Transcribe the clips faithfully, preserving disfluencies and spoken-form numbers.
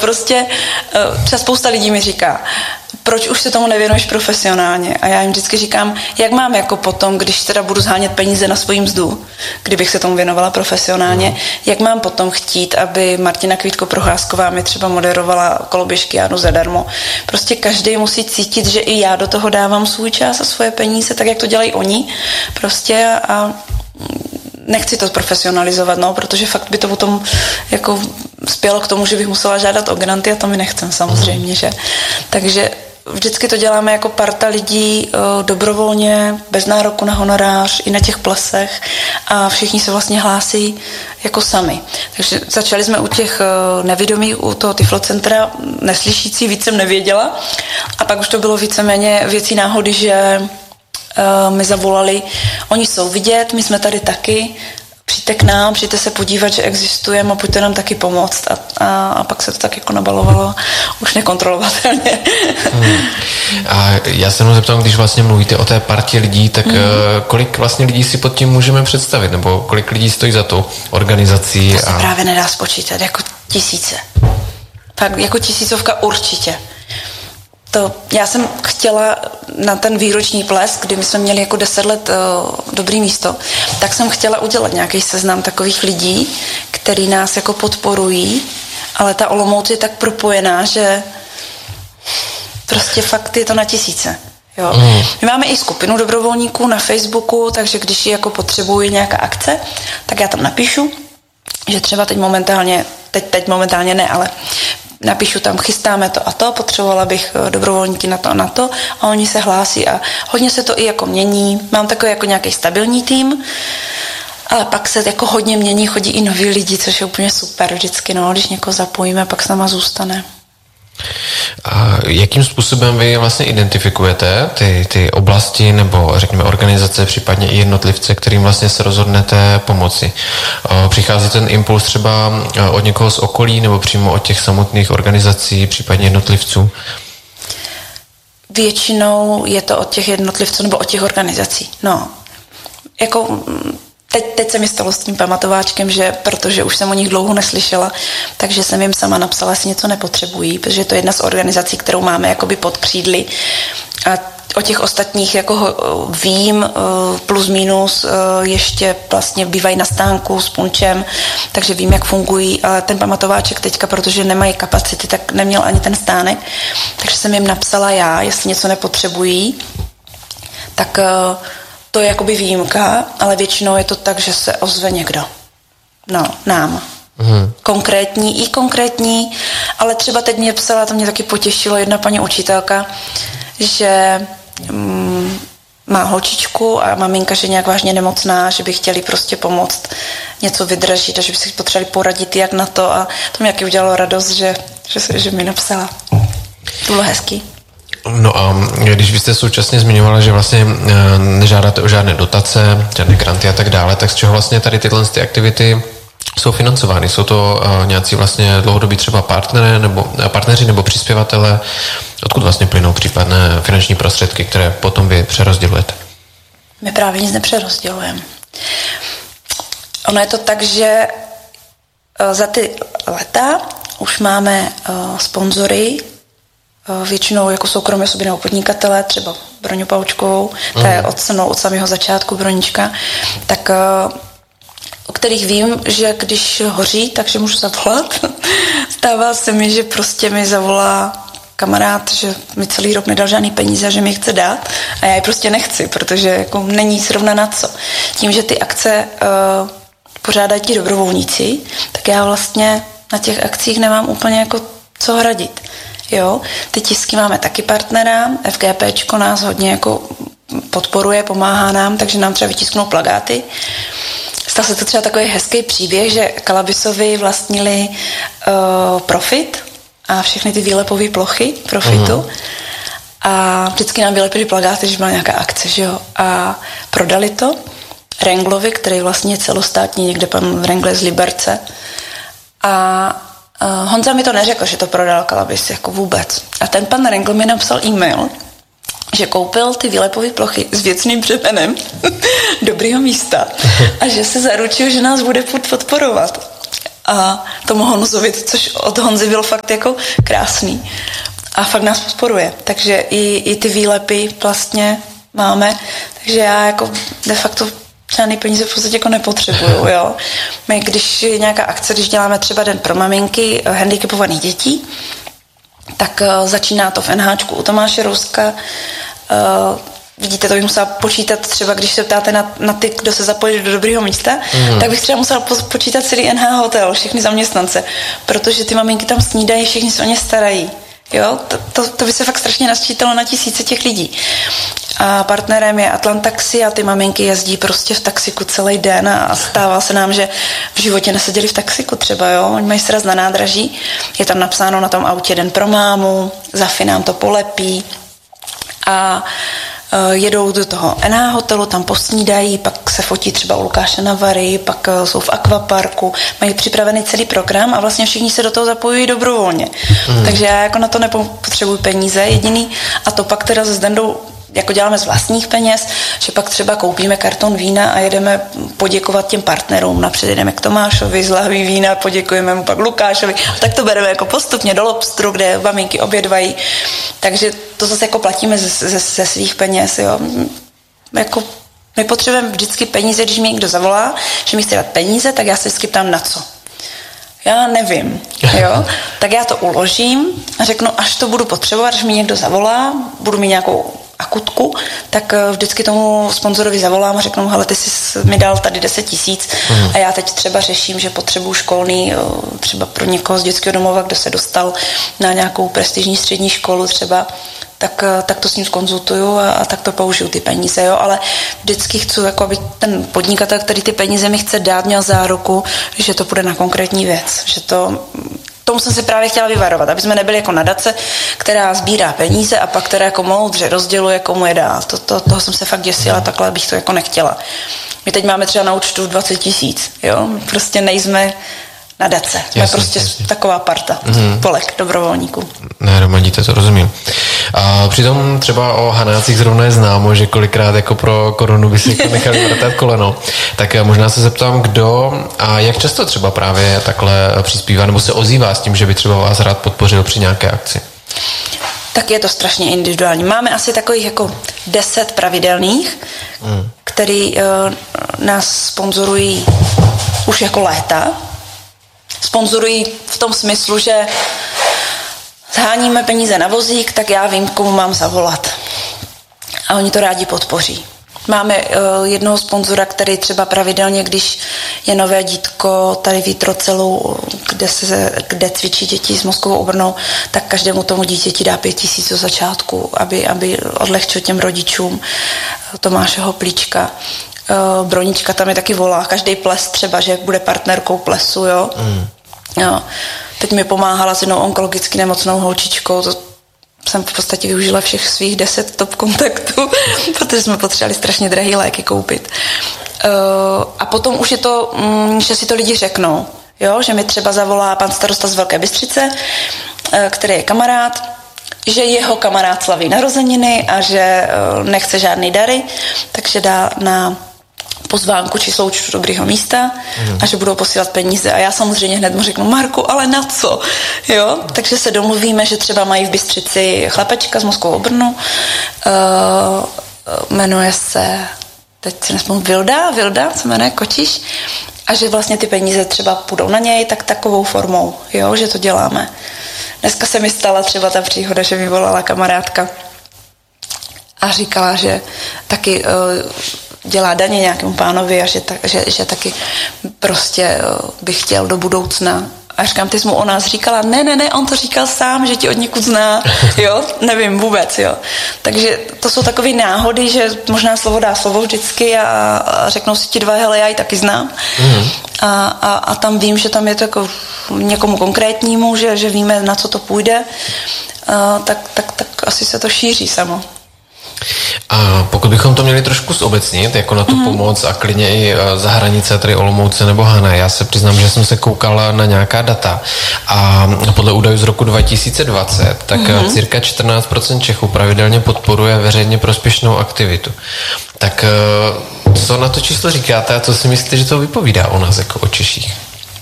prostě třeba spousta lidí mi říká, proč už se tomu nevěnuješ profesionálně? A já jim vždycky říkám, jak mám jako potom, když teda budu zhánět peníze na svoji mzdu, kdybych se tomu věnovala profesionálně, mm. jak mám potom chtít, aby Martina Kvítko-Procházková mi třeba moderovala koloběžky Jánu zadarmo. Prostě každý musí cítit, že i já do toho dávám svůj čas a svoje peníze, tak jak to dělají oni. Prostě a nechci to profesionalizovat, no, protože fakt by to potom jako spělo k tomu, že bych musela žádat o granty a to mi nechcem samozřejmě, že. Takže vždycky to děláme jako parta lidí dobrovolně, bez nároku na honorář, i na těch plesech a všichni se vlastně hlásí jako sami. Takže začali jsme u těch nevědomých, u toho Tyflocentra, neslyšící, víc jsem nevěděla a pak už to bylo víceméně věcí náhody, že Uh, mi zavolali, oni jsou vidět, my jsme tady taky, přijďte k nám, přijďte se podívat, že existujeme a pojďte nám taky pomoct. A, a, a pak se to tak jako nabalovalo už nekontrolovatelně. Hmm. A já se mnou zeptám, když vlastně mluvíte o té partě lidí, tak hmm. kolik vlastně lidí si pod tím můžeme představit, nebo kolik lidí stojí za tu organizací? To se a... právě nedá spočítat, jako tisíce. Fakt jako tisícovka určitě. To, já jsem chtěla na ten výroční ples, kdy my jsme měli jako deset let uh, dobrý místo, tak jsem chtěla udělat nějaký seznam takových lidí, který nás jako podporují, ale ta Olomouc je tak propojená, že prostě fakt je to na tisíce. Jo. Mm. My máme i skupinu dobrovolníků na Facebooku, takže když ji jako potřebuji nějaká akce, tak já tam napíšu, že třeba teď momentálně, teď, teď momentálně ne, ale napíšu tam, chystáme to a to, potřebovala bych dobrovolníky na to a na to a oni se hlásí a hodně se to i jako mění. Mám takový jako nějaký stabilní tým, ale pak se jako hodně mění, chodí i noví lidi, což je úplně super vždycky, no, když někoho zapojíme, pak s náma zůstane. A jakým způsobem vy vlastně identifikujete ty, ty oblasti nebo řekněme organizace, případně i jednotlivce, kterým vlastně se rozhodnete pomoci? Přichází ten impuls třeba od někoho z okolí nebo přímo od těch samotných organizací, případně jednotlivců? Většinou je to od těch jednotlivců nebo od těch organizací. No, jako... Teď, teď se mi stalo s tím pamatováčkem, že protože už jsem o nich dlouho neslyšela, takže jsem jim sama napsala, jestli něco nepotřebují, protože je to jedna z organizací, kterou máme jakoby pod křídly. A o těch ostatních jako vím, plus minus, ještě vlastně bývají na stánku s punčem, takže vím, jak fungují, ale ten pamatováček teďka, protože nemají kapacity, tak neměl ani ten stánek, takže jsem jim napsala já, jestli něco nepotřebují, tak... To je jakoby výjimka, ale většinou je to tak, že se ozve někdo. No, nám. Mm. Konkrétní, i konkrétní, ale třeba teď mě psala, to mě taky potěšilo, jedna paní učitelka, že mm, má holčičku a maminka, že je nějak vážně nemocná, že by chtěli prostě pomoct něco vydražit a že by si potřebovali poradit, jak na to a to mě taky udělalo radost, že, že, že mi napsala. To bylo hezký. No a když byste současně zmiňovala, že vlastně nežádáte o žádné dotace, žádné granty a tak dále, tak z čeho vlastně tady tyhle ty aktivity jsou financovány? Jsou to nějací vlastně dlouhodobí třeba partnery nebo, partneři nebo přispěvatele? Odkud vlastně plynou případné finanční prostředky, které potom vy přerozdělujete? My právě nic nepřerozdělujeme. Ono je to tak, že za ty leta už máme sponzory, většinou jako soukromé osoby nebo podnikatele, třeba Broňu Paučkovou, to je od, se mnou od samého začátku Bronička, tak o kterých vím, že když hoří, takže můžu zavolat. Stává se mi, že prostě mi zavolá kamarád, že mi celý rok nedal žádný peníze, že mi chce dát a já je prostě nechci, protože jako není srovna na co. Tím, že ty akce uh, pořádají ti dobrovolníci, tak já vlastně na těch akcích nemám úplně jako co hradit. Jo, ty tisky máme taky partnera, FGPčko nás hodně jako podporuje, pomáhá nám, takže nám třeba vytisknou plakáty. Stal se to třeba takový hezký příběh, že Kalabisovi vlastnili uh, Profit a všechny ty výlepové plochy Profitu. Uh-huh. A vždycky nám vylepili plakáty, že byla nějaká akce, že jo, a prodali to Renglovi, který vlastně je celostátní, někde pan Rengle z Liberce. A Uh, Honza mi to neřekl, že to prodal Kalabis, jako vůbec. A ten pan Rengl mi napsal e-mail, že koupil ty výlepové plochy s věcným břemenem dobrýho místa a že se zaručil, že nás bude podporovat. a tomu Honzovi, což od Honzy bylo fakt jako krásný. A fakt nás podporuje. Takže i, i ty výlepy vlastně máme. Takže já jako de facto žádný peníze v podstatě jako nepotřebuju, jo. My, když je nějaká akce, když děláme třeba den pro maminky handicapovaných dětí, tak uh, začíná to v NHčku u Tomáše Rouska. Uh, vidíte, to bych musela počítat třeba, když se ptáte na, na ty, kdo se zapojí do dobrýho místa, mm. tak bych třeba musela po, počítat celý N H hotel, všechny zaměstnance, protože ty maminky tam snídají, všichni se o ně starají. Jo, to, to, to by se fakt strašně nasčítalo na tisíce těch lidí. A partnerem je Atlantaxi a ty maminky jezdí prostě v taxiku celý den a stává se nám, že v životě neseděli v taxiku třeba, jo. Oni mají sraz na nádraží, je tam napsáno na tom autě den pro mámu, Zafi nám to polepí a jedou do toho N H hotelu, tam posnídají, pak se fotí třeba u Lukáše Navary, pak jsou v akvaparku, mají připravený celý program a vlastně všichni se do toho zapojují dobrovolně. Mm. Takže já jako na to nepotřebuji peníze jediný a to pak teda se Zdendou jako děláme z vlastních peněz, že pak třeba koupíme karton vína a jedeme poděkovat těm partnerům. Napřed jedeme k Tomášovi z lahví vína, poděkujeme mu pak Lukášovi. A tak to bereme jako postupně do Lobstru, kde maminky obědvají. Takže to zase jako platíme ze, ze, ze svých peněz. Jo. Jako my potřebujeme vždycky peníze, když mi někdo zavolá, že mi chce dát peníze, tak já se vždycky ptám na co. Já nevím, jo, tak já to uložím a řeknu, až to budu potřebovat, až mi někdo zavolá, budu mít nějakou akutku, tak vždycky tomu sponzorovi zavolám a řeknu, hele, ty jsi mi dal tady deset tisíc mm. a já teď třeba řeším, že potřebuju školný, třeba pro někoho z dětského domova, kdo se dostal na nějakou prestižní střední školu třeba, tak, tak to s ním zkonzultuju a, a tak to použiju ty peníze, jo, ale vždycky chci, jako aby ten podnikatel, který ty peníze mi chce dát, měl záruku, že to půjde na konkrétní věc, že to tomu jsem se právě chtěla vyvarovat, aby jsme nebyli jako nadace, která sbírá peníze a pak která jako moudře rozděluje, komu je dál. To, to, toho jsem se fakt děsila, takhle bych to jako nechtěla. My teď máme třeba na účtu dvacet tisíc, jo, prostě nejsme nadace, jsme jasně, prostě jasně. Taková parta, mm-hmm. spolek dobrovolníků. Ne, romadíte, to rozumím. A přitom třeba o Hanácích zrovna je známo, že kolikrát jako pro korunu by si jako nechali vrtat koleno. Tak možná se zeptám, kdo a jak často třeba právě takhle přispívá nebo se ozývá s tím, že by třeba vás rád podpořil při nějaké akci? Tak je to strašně individuální. Máme asi takových jako deset pravidelných, mm. který uh, nás sponzorují už jako léta. Sponzorují v tom smyslu, že sháníme peníze na vozík, tak já vím, komu mám zavolat. A oni to rádi podpoří. Máme uh, jednoho sponzora, který třeba pravidelně, když je nové dítko tady v Jitrocelu, kde, se, kde cvičí děti s mozkovou obrnou, tak každému tomu dítěti dá pět tisíc do začátku, aby, aby odlehčil těm rodičům Tomášeho Plíčka. Uh, Bronička tam je taky volá, každý ples třeba, že bude partnerkou plesu, jo. Mm. jo. Teď mi pomáhala s jednou onkologicky nemocnou holčičkou, to jsem v podstatě využila všech svých deset top kontaktů, protože jsme potřebovali strašně drahý léky koupit. Uh, a potom už je to, mm, že si to lidi řeknou, jo, že mi třeba zavolá pan starosta z Velké Bystřice, uh, který je kamarád, že jeho kamarád slaví narozeniny a že uh, nechce žádný dary, takže dá na pozvánku číslo účtu dobrýho místa mm. a že budou posílat peníze. A já samozřejmě hned mu řeknu, Marku, ale na co? Jo? Takže se domluvíme, že třeba mají v Bystřici chlapečka z mozkovou obrnu, uh, jmenuje se, teď se nespomínám, Vilda, Vilda, se jmenuje Kočiš, a že vlastně ty peníze třeba půjdou na něj, tak takovou formou, jo, že to děláme. Dneska se mi stala třeba ta příhoda, že mi volala kamarádka a říkala, že taky uh, dělá daně nějakému pánovi a že, ta, že, že taky prostě uh, by chtěl do budoucna. A říkám, ty jsi mu o nás říkala, ne, ne, ne, on to říkal sám, že ti od někud zná, jo, nevím vůbec, jo. Takže to jsou takové náhody, že možná slovo dá slovo vždycky a, a řeknou si ti dva, hele, já ji taky znám. Mm-hmm. A, a, a tam vím, že tam je to jako někomu konkrétnímu, že, že víme, na co to půjde, a, tak, tak, tak asi se to šíří samo. A pokud bychom to měli trošku zobecnit, jako na tu mm. pomoc a klidně i za hranice, tedy Olomouce nebo Hané, já se přiznám, že jsem se koukala na nějaká data a podle údajů z roku dva tisíce dvacet, tak mm. cirka čtrnáct procent Čechů pravidelně podporuje veřejně prospěšnou aktivitu. Tak co na to číslo říkáte a co si myslíte, že to vypovídá o nás jako o Češích?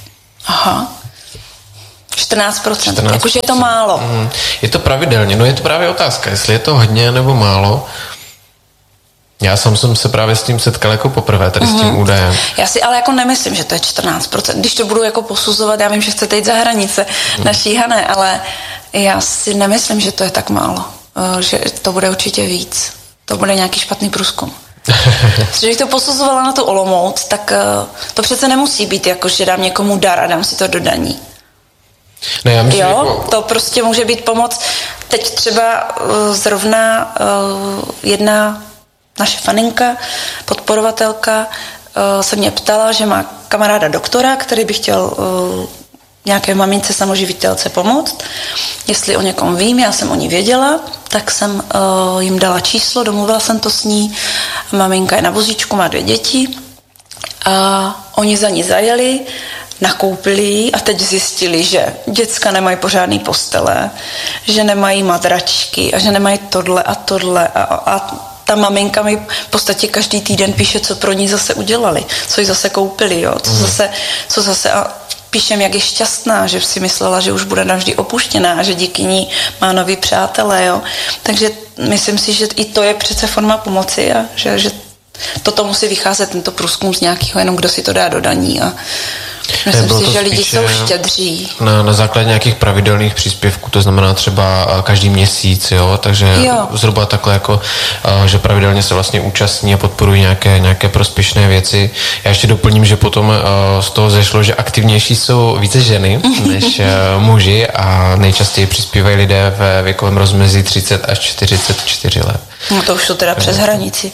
Aha. čtrnáct procent. Jakože je to málo. Mm, je to pravidelně. No je to právě otázka, jestli je to hodně nebo málo. Já sám jsem se právě s tím setkal jako poprvé, tady mm-hmm. s tím údajem. Já si ale jako nemyslím, že to je čtrnáct procent. Když to budu jako posuzovat, já vím, že chcete jít za hranice mm. naší Hané, ale já si nemyslím, že to je tak málo. Že to bude určitě víc. To bude nějaký špatný průzkum. Když to posuzovala na tu Olomouc, tak to přece nemusí být jako, že dám někomu dar a dám si to do daní. Ne, já myslím, jo, jako... to prostě může být pomoc. Teď třeba uh, zrovna uh, jedna naše faninka, podporovatelka, uh, se mě ptala, že má kamaráda doktora, který by chtěl uh, nějaké mamince samoživitelce pomoct. Jestli o někom vím, já jsem o ní věděla, tak jsem uh, jim dala číslo, domluvila jsem to s ní. Maminka je na vozíčku, má dvě děti a oni za ní zajeli, nakoupili a teď zjistili, že děcka nemají pořádný postele, že nemají madračky a že nemají tohle a tohle a, a ta maminka mi v podstatě každý týden píše, co pro ní zase udělali, co jí zase koupili, jo, co zase, co zase a píšem, jak je šťastná, že si myslela, že už bude navždy opuštěná a že díky ní má nový přátelé, jo. Takže myslím si, že i to je přece forma pomoci a že, že toto musí vycházet, tento průzkum z nějakého, jenom kdo si to dá do daní a myslím si, že lidi jsou štědří. Na, na základě nějakých pravidelných příspěvků, to znamená třeba každý měsíc, jo, takže jo. Zhruba takhle jako, že pravidelně se vlastně účastní a podporují nějaké, nějaké prospěšné věci. Já ještě doplním, že potom z toho zešlo, že aktivnější jsou více ženy než muži a nejčastěji přispívají lidé ve věkovém rozmezí třicet až čtyřicet čtyři let. No to už jsou teda přes hranici.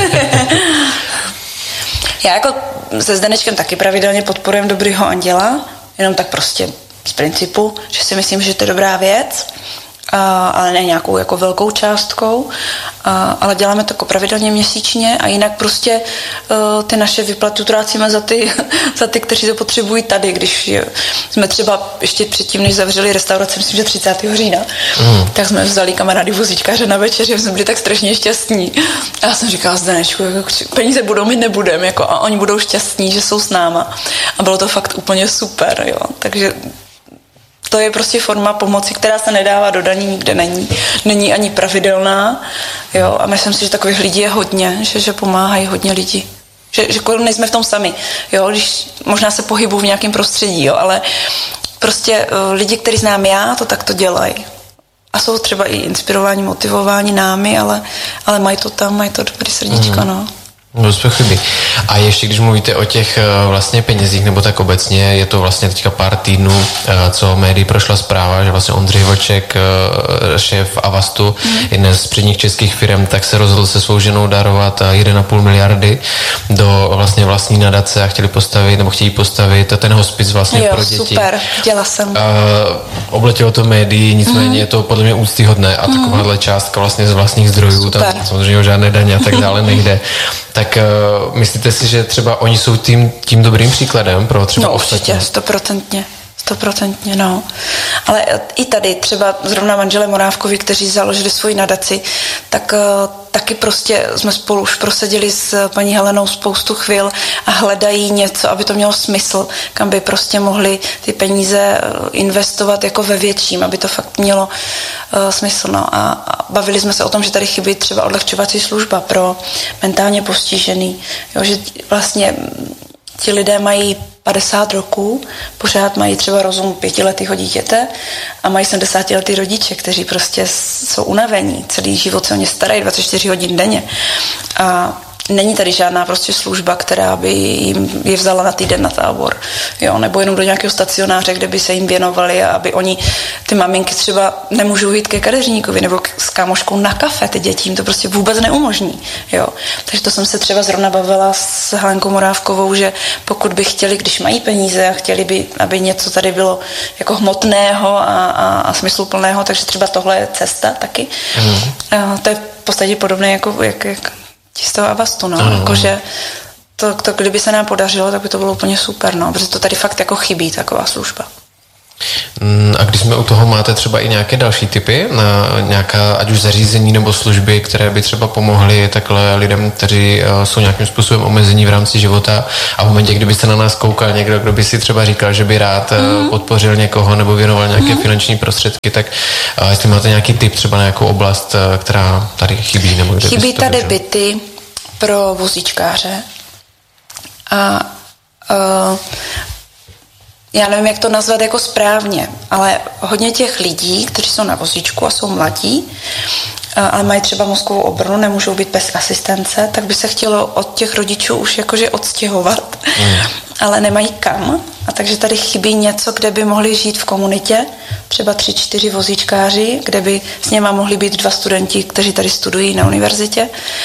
Já jako se Zdenečkem taky pravidelně podporujem Dobrýho anděla, jenom tak prostě z principu, že si myslím, že to je dobrá věc, a, ale ne nějakou jako velkou částkou, a, ale děláme to jako pravidelně měsíčně a jinak prostě uh, ty naše výplaty utrácíme za ty, za ty, kteří to potřebují tady, když je, jsme třeba ještě předtím, než zavřeli restauraci, myslím, že třicátého října, mm. tak jsme vzali kamarády vozíčkáře na večeři, jsme byli tak strašně šťastní. A já jsem říkala Zdenečku, jako, peníze budou, my nebudeme, jako, a oni budou šťastní, že jsou s náma. A bylo to fakt úplně super, jo. Takže to je prostě forma pomoci, která se nedává do daní, nikde není. Není ani pravidelná, jo, a myslím si, že takových lidí je hodně, že, že pomáhají hodně lidí. Že, že nejsme v tom sami, jo, když možná se pohybuju v nějakém prostředí, jo, ale prostě uh, lidi, kteří znám já, to takto dělají. A jsou třeba i inspirováni, motivováni námi, ale, ale mají to tam, mají to dobrý srdíčko, mm. no. Bez pochyby. A ještě když mluvíte o těch vlastně penězích, nebo tak obecně, je to vlastně teďka pár týdnů, co médií prošla zpráva, že vlastně Ondřej Vlček, šéf Avastu, mm. jeden z předních českých firm, tak se rozhodl se svou ženou darovat jedna a půl miliardy do vlastně vlastní nadace a chtěli postavit, nebo chtějí postavit ten hospic vlastně jo, pro děti. Super, viděla jsem. Uh, obletělo to médií, nicméně mm. je to podle mě úctyhodné a mm. takováhle částka vlastně z vlastních zdrojů, super. Tam samozřejmě o žádné daně a tak dále nejde. Tak uh, myslíte si, že třeba oni jsou tím, tím dobrým příkladem pro třeba no, ostatní? No určitě, stoprocentně. Stoprocentně, no. Ale i tady třeba zrovna manželé Morávkovi, kteří založili svoji nadaci, tak uh, taky prostě jsme spolu už prosadili s paní Helenou spoustu chvil a hledají něco, aby to mělo smysl, kam by prostě mohli ty peníze investovat jako ve větším, aby to fakt mělo uh, smysl. No. A, a bavili jsme se o tom, že tady chybí třeba odlehčovací služba pro mentálně postižený. Jo, že vlastně ti lidé mají padesát roků, pořád mají třeba rozum pětiletého dítěte a mají sedmdesátiletý rodiče, kteří prostě jsou unavení, celý život se o ně starají dvacet čtyři hodin denně. A není tady žádná prostě služba, která by jim je vzala na týden na tábor, jo, nebo jenom do nějakého stacionáře, kde by se jim věnovali a aby oni, ty maminky třeba nemůžou jít ke kadeřníkovi nebo s kámoškou na kafe, ty děti jim to prostě vůbec neumožní, jo. Takže to jsem se třeba zrovna bavila s Helenkou Morávkovou, že pokud by chtěli, když mají peníze a chtěli by, aby něco tady bylo jako hmotného a, a, a smysluplného, takže třeba tohle je cesta taky. Mm. A to je v podstatě podobné jako jak, jak z toho Avastu, no, mm. jakože to, to, kdyby se nám podařilo, tak by to bylo úplně super, no, protože to tady fakt jako chybí, taková služba. A když jsme u toho, máte třeba i nějaké další typy, na nějaká, ať už zařízení nebo služby, které by třeba pomohly takhle lidem, kteří jsou nějakým způsobem omezení v rámci života, a v momentě, kdybyste na nás koukal někdo, kdo by si třeba říkal, že by rád mm. podpořil někoho nebo věnoval nějaké mm. finanční prostředky, tak jestli máte nějaký tip třeba na nějakou oblast, která tady chybí? Nebo kde chybí tady vyřel? Byty pro vozíčkáře a uh, já nevím, jak to nazvat jako správně, ale hodně těch lidí, kteří jsou na vozíčku a jsou mladí, ale mají třeba mozkovou obrnu, nemůžou být bez asistence, tak by se chtělo od těch rodičů už jakože odstěhovat, mm. ale nemají kam. A takže tady chybí něco, kde by mohli žít v komunitě, třeba tři, čtyři vozíčkáři, kde by s něma mohli být dva studenti, kteří tady studují na univerzitě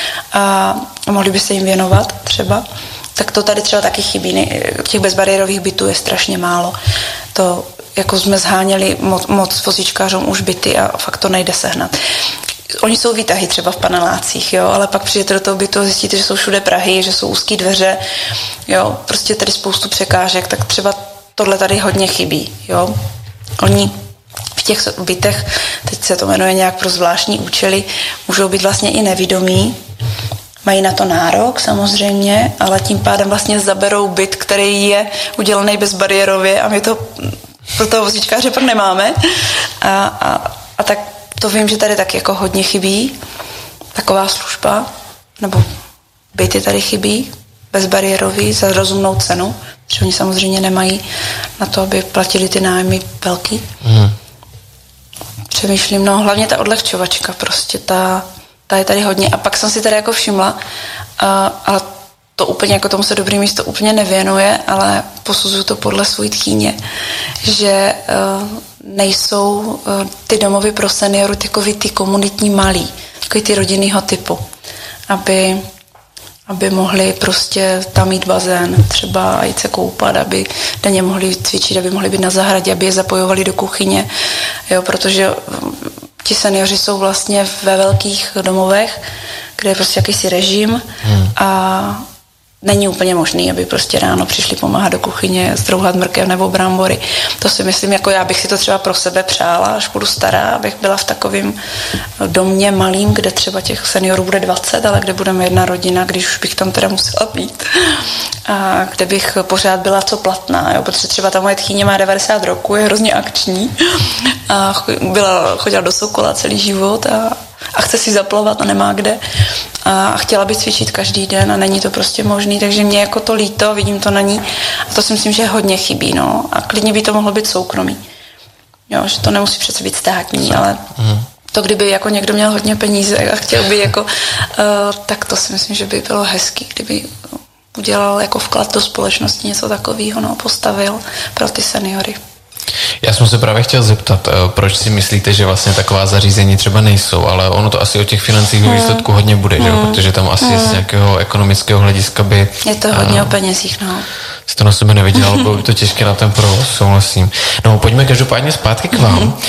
a mohli by se jim věnovat třeba. Tak to tady třeba taky chybí. Těch bezbariérových bytů je strašně málo. To jako jsme zháněli moc, moc vozíčkářům už byty a fakt to nejde sehnat. Oni jsou výtahy třeba v panelácích, jo, ale pak přijdete do toho bytu a zjistíte, že jsou všude prahy, že jsou úzký dveře, jo, prostě tady spoustu překážek, tak třeba tohle tady hodně chybí, jo. Oni v těch bytech, teď se to jmenuje nějak pro zvláštní účely, můžou být vlastně i nevidomí, mají na to nárok samozřejmě, ale tím pádem vlastně zaberou byt, který je udělaný bezbariérově a my to pro toho vozíčkáře pak nemáme. A, a, a tak to vím, že tady tak jako hodně chybí taková služba, nebo byty tady chybí, bezbariérový, za rozumnou cenu, protože oni samozřejmě nemají na to, aby platili ty nájmy velký. Mm. Přemýšlím, no hlavně ta odlehčovačka, prostě ta Ta je tady hodně. A pak jsem si tady jako všimla, a, a to úplně, jako tomu se Dobrý místo úplně nevěnuje, ale posuzuju to podle svůj tchýně, že uh, nejsou uh, ty domovy pro seniory takový ty komunitní malý, takový ty rodinnýho typu, aby, aby mohli prostě tam mít bazén, třeba jít se koupat, aby denně mohli cvičit, aby mohli být na zahradě, aby je zapojovali do kuchyně, jo, protože ti seniori jsou vlastně ve velkých domovech, kde je prostě jakýsi režim hmm. a není úplně možný, aby prostě ráno přišli pomáhat do kuchyně, zdrouhat mrkev nebo brambory. To si myslím, jako já bych si to třeba pro sebe přála, až budu stará, abych byla v takovém domě malým, kde třeba těch seniorů bude dvacet, ale kde budeme jedna rodina, když už bych tam teda musela být. A kde bych pořád byla co platná, jo? Protože třeba ta moje tchýně má devadesát roků, je hrozně akční a byla, chodila do Sokola celý život a a chce si zaplavat a nemá kde a chtěla by cvičit každý den a není to prostě možný, takže mě jako to líto, vidím to na ní a to si myslím, že hodně chybí, no a klidně by to mohlo být soukromý, jo, že to nemusí přece být státní, ale to, kdyby jako někdo měl hodně peníze a chtěl by jako, uh, tak to si myslím, že by bylo hezký, kdyby udělal jako vklad do společnosti něco takového, no, postavil pro ty seniory. Já jsem se právě chtěl zeptat, proč si myslíte, že vlastně taková zařízení třeba nejsou, ale ono to asi o těch financích v výsledku hodně bude, hmm. že? Protože tam asi hmm. z nějakého ekonomického hlediska by... Je to hodně a, o penězích, no. Si to na sebe neviděl, bylo by to těžké na ten provoz, souhlasím. No, pojďme každopádně zpátky k vám. Hmm. Uh,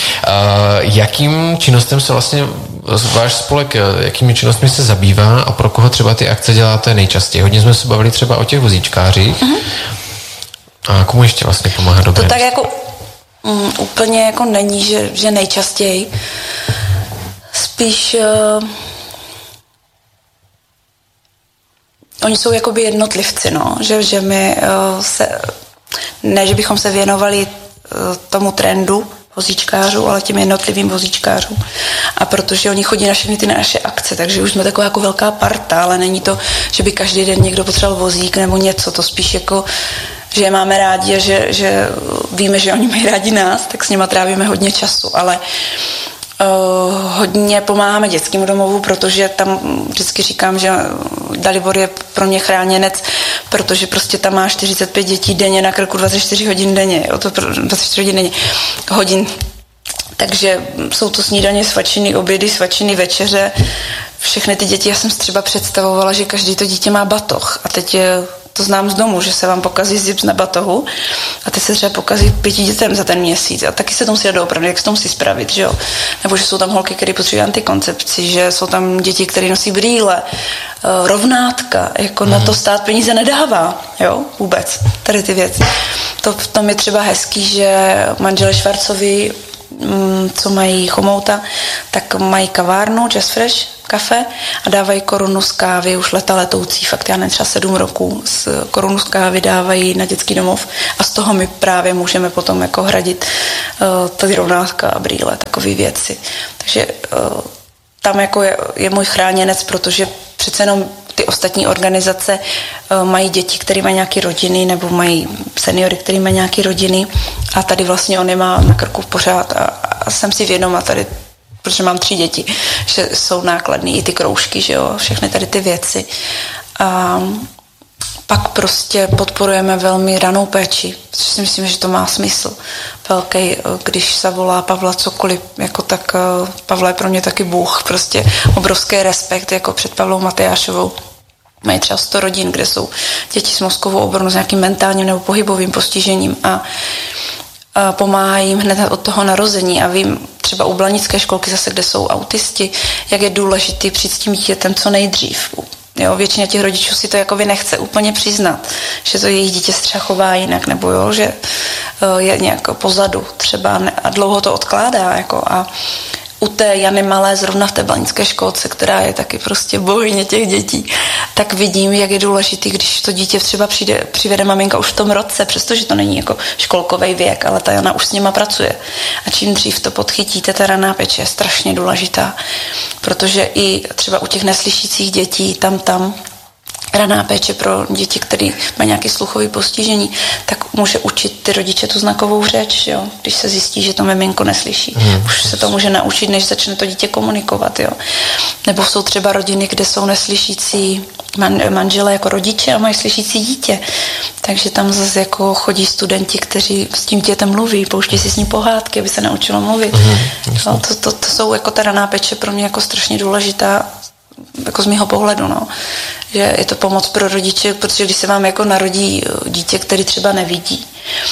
jakým činnostem se vlastně váš spolek, jakými činnostmi se zabývá a pro koho třeba ty akce děláte nejčastěji? Hodně jsme se bavili třeba o těch vozíčkářích. Hmm. A komu ještě vlastně pomáhá dobře? To tak jako um, úplně jako není, že, že nejčastěji. Spíš uh, oni jsou jakoby jednotlivci, no, že, že my uh, se, ne, že bychom se věnovali uh, tomu trendu vozíčkářů, ale těm jednotlivým vozíčkářům. A protože oni chodí na všechny ty naše akce, takže už jsme taková jako velká parta, ale není to, že by každý den někdo potřeboval vozík nebo něco, to spíš jako že je máme rádi a že, že víme, že oni mají rádi nás, tak s nima trávíme hodně času, ale uh, hodně pomáháme dětským domovu, protože tam vždycky říkám, že Dalibor je pro mě chráněnec, protože prostě tam má čtyřicet pět dětí denně na krku dvacet čtyři hodin denně, jo, to dvacet čtyři hodin denně, hodin. Takže jsou to snídaně, svačiny, obědy, svačiny, večeře, všechny ty děti, já jsem si třeba představovala, že každý to dítě má batoh a teď je to znám z domu, že se vám pokazí zips na batohu a ty se třeba pokazí pěti dětem za ten měsíc a taky se to musí dát doopravdy, jak se to musí spravit, že jo? Nebo že jsou tam holky, které potřebují antikoncepci, že jsou tam děti, které nosí brýle, rovnátka, jako mm. na to stát peníze nedává, jo? Vůbec, tady ty věci. To v tom je třeba hezký, že manželé Švarcovi, co mají Chomouta, tak mají kavárnu Just Fresh kafe a dávají korunu z kávy, už leta letoucí, fakt já nevím, třeba sedm roků, z korunu z kávy dávají na dětský domov a z toho my právě můžeme potom jako hradit uh, ty rovnátka a brýle, takové věci. Takže uh, tam jako je, je můj chráněnec, protože přece jenom ty ostatní organizace uh, mají děti, které mají nějaké rodiny, nebo mají seniory, které mají nějaké rodiny a tady vlastně on je má na krku pořád a, a jsem si vědoma tady, protože mám tři děti, že jsou nákladný i ty kroužky, že jo, všechny tady ty věci. A pak prostě podporujeme velmi ranou péči, protože si myslím, že to má smysl velký, když zavolá Pavla cokoliv, jako tak Pavla je pro mě taky bůh, prostě obrovský respekt jako před Pavlou Matyášovou. Mají třeba sto rodin, kde jsou děti s mozkovou obrnou, s nějakým mentálním nebo pohybovým postižením a pomáhá jim hned od toho narození a vím třeba u Blanické školky zase, kde jsou autisti, jak je důležitý přijít s tím dítětem co nejdřív. Jo, většina těch rodičů si to jako nechce úplně přiznat, že to jejich dítě se třeba chová jinak, nebo jo, že je nějak pozadu třeba a dlouho to odkládá. Jako a u té Jany Malé, zrovna v té Blanické školce, která je taky prostě bohyně těch dětí, tak vidím, jak je důležitý, když to dítě třeba přijde, přivede maminka už v tom roce, přestože to není jako školkový věk, ale ta Jana už s nima pracuje. A čím dřív to podchytíte, ta raná péče je strašně důležitá, protože i třeba u těch neslyšících dětí, tam, tam, raná péče pro děti, které mají nějaké sluchové postižení, tak může učit ty rodiče tu znakovou řeč, jo? Když se zjistí, že to miminko neslyší. Hmm. Už se to může naučit, než začne to dítě komunikovat. Jo? Nebo jsou třeba rodiny, kde jsou neslyšící man, manželé jako rodiče a mají slyšící dítě. Takže tam zase jako chodí studenti, kteří s tím dítětem mluví, pouští si s ním pohádky, aby se naučilo mluvit. Hmm. No, to, to, to jsou jako ta raná péče pro mě jako strašně důležitá, jako z mýho pohledu, no. Že je to pomoc pro rodiče, protože když se vám jako narodí dítě, který třeba nevidí,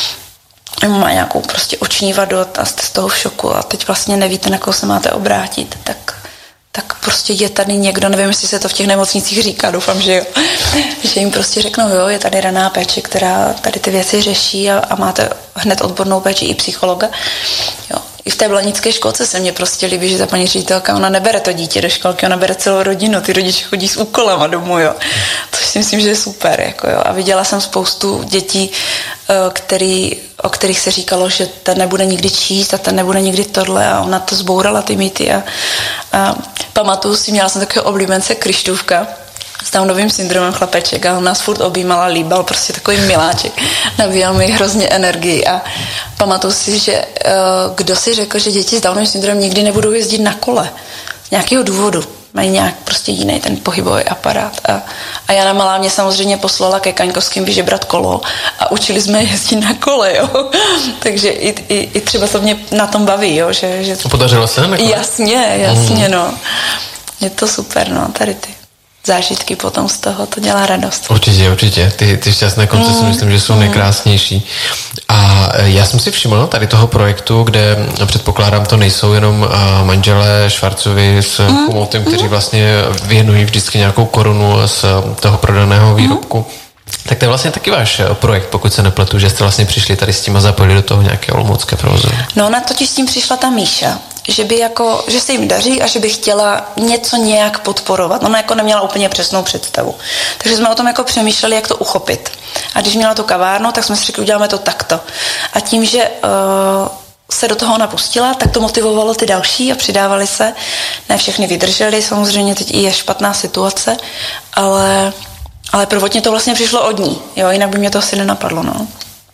má nějakou prostě oční vadu a jste z toho v šoku a teď vlastně nevíte, na koho se máte obrátit, tak, tak prostě je tady někdo, nevím, jestli se to v těch nemocnicích říká, doufám, že jo, že jim prostě řeknou, jo, je tady raná péče, která tady ty věci řeší a, a máte hned odbornou péči i psychologa, jo. I v té Blanické školce se mně prostě líbí, že ta paní ředitelka, ona nebere to dítě do školky, ona bere celou rodinu, ty rodiče chodí s úkolama domů, jo. To si myslím, že je super, jako jo. A viděla jsem spoustu dětí, který, o kterých se říkalo, že ten nebude nikdy číst a ten nebude nikdy tohle a ona to zbourala ty mýty a, a pamatuju si, měla jsem takového oblíbence Krištůvka, s Downovým syndromem chlapeček a on nás furt objímal a líbal, prostě takový miláček. Nabíjel mi hrozně energii a pamatuju si, že uh, kdo si řekl, že děti s Downovým syndromem nikdy nebudou jezdit na kole. Z nějakého důvodu. Mají nějak prostě jiný ten pohybový aparát. A, a Jana Malá mě samozřejmě poslala ke Kaňkovským vyžebrat kolo a učili jsme jezdit na kole, jo. Takže i, i, i třeba to mě na tom baví, jo. Že, že... Podařilo se na kole? Jasně, jasně, mm. no. Je to super, no, tady ty zážitky potom z toho, to dělá radost. Určitě, určitě. Ty, ty šťastné konce mm. si myslím, že jsou mm. nejkrásnější. A já jsem si všiml tady toho projektu, kde předpokládám, to nejsou jenom manželé Švarcovi s mm. Chomoutem, kteří vlastně věnují vždycky nějakou korunu z toho prodaného výrobku. Mm. Tak to je vlastně taky váš projekt, pokud se nepletu, že jste vlastně přišli tady s tím a zapojili do toho nějaké olomoucké provozu. No, ona totiž s tím přišla ta Míša, že by jako, že se jim daří a že by chtěla něco nějak podporovat. Ona jako neměla úplně přesnou představu. Takže jsme o tom jako přemýšleli, jak to uchopit. A když měla tu kavárnu, tak jsme si řekli, uděláme to takto. A tím, že uh, se do toho napustila, tak to motivovalo ty další a přidávali se. Ne všechny vydrželi, samozřejmě teď i je špatná situace, ale, ale prvotně to vlastně přišlo od ní. Jo, jinak by mě to asi nenapadlo, no.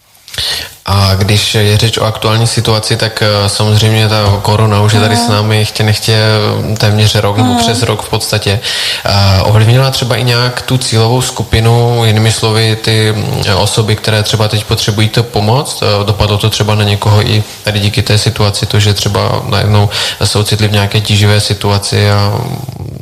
A když je řeč o aktuální situaci, tak samozřejmě ta korona už je tady s námi chtě nechtě téměř rok nebo přes rok v podstatě. Ovlivnila třeba i nějak tu cílovou skupinu, jinými slovy ty osoby, které třeba teď potřebují to pomoc? Dopadlo to třeba na někoho i tady díky té situaci, to, že třeba najednou se ocitli v nějaké tíživé situaci a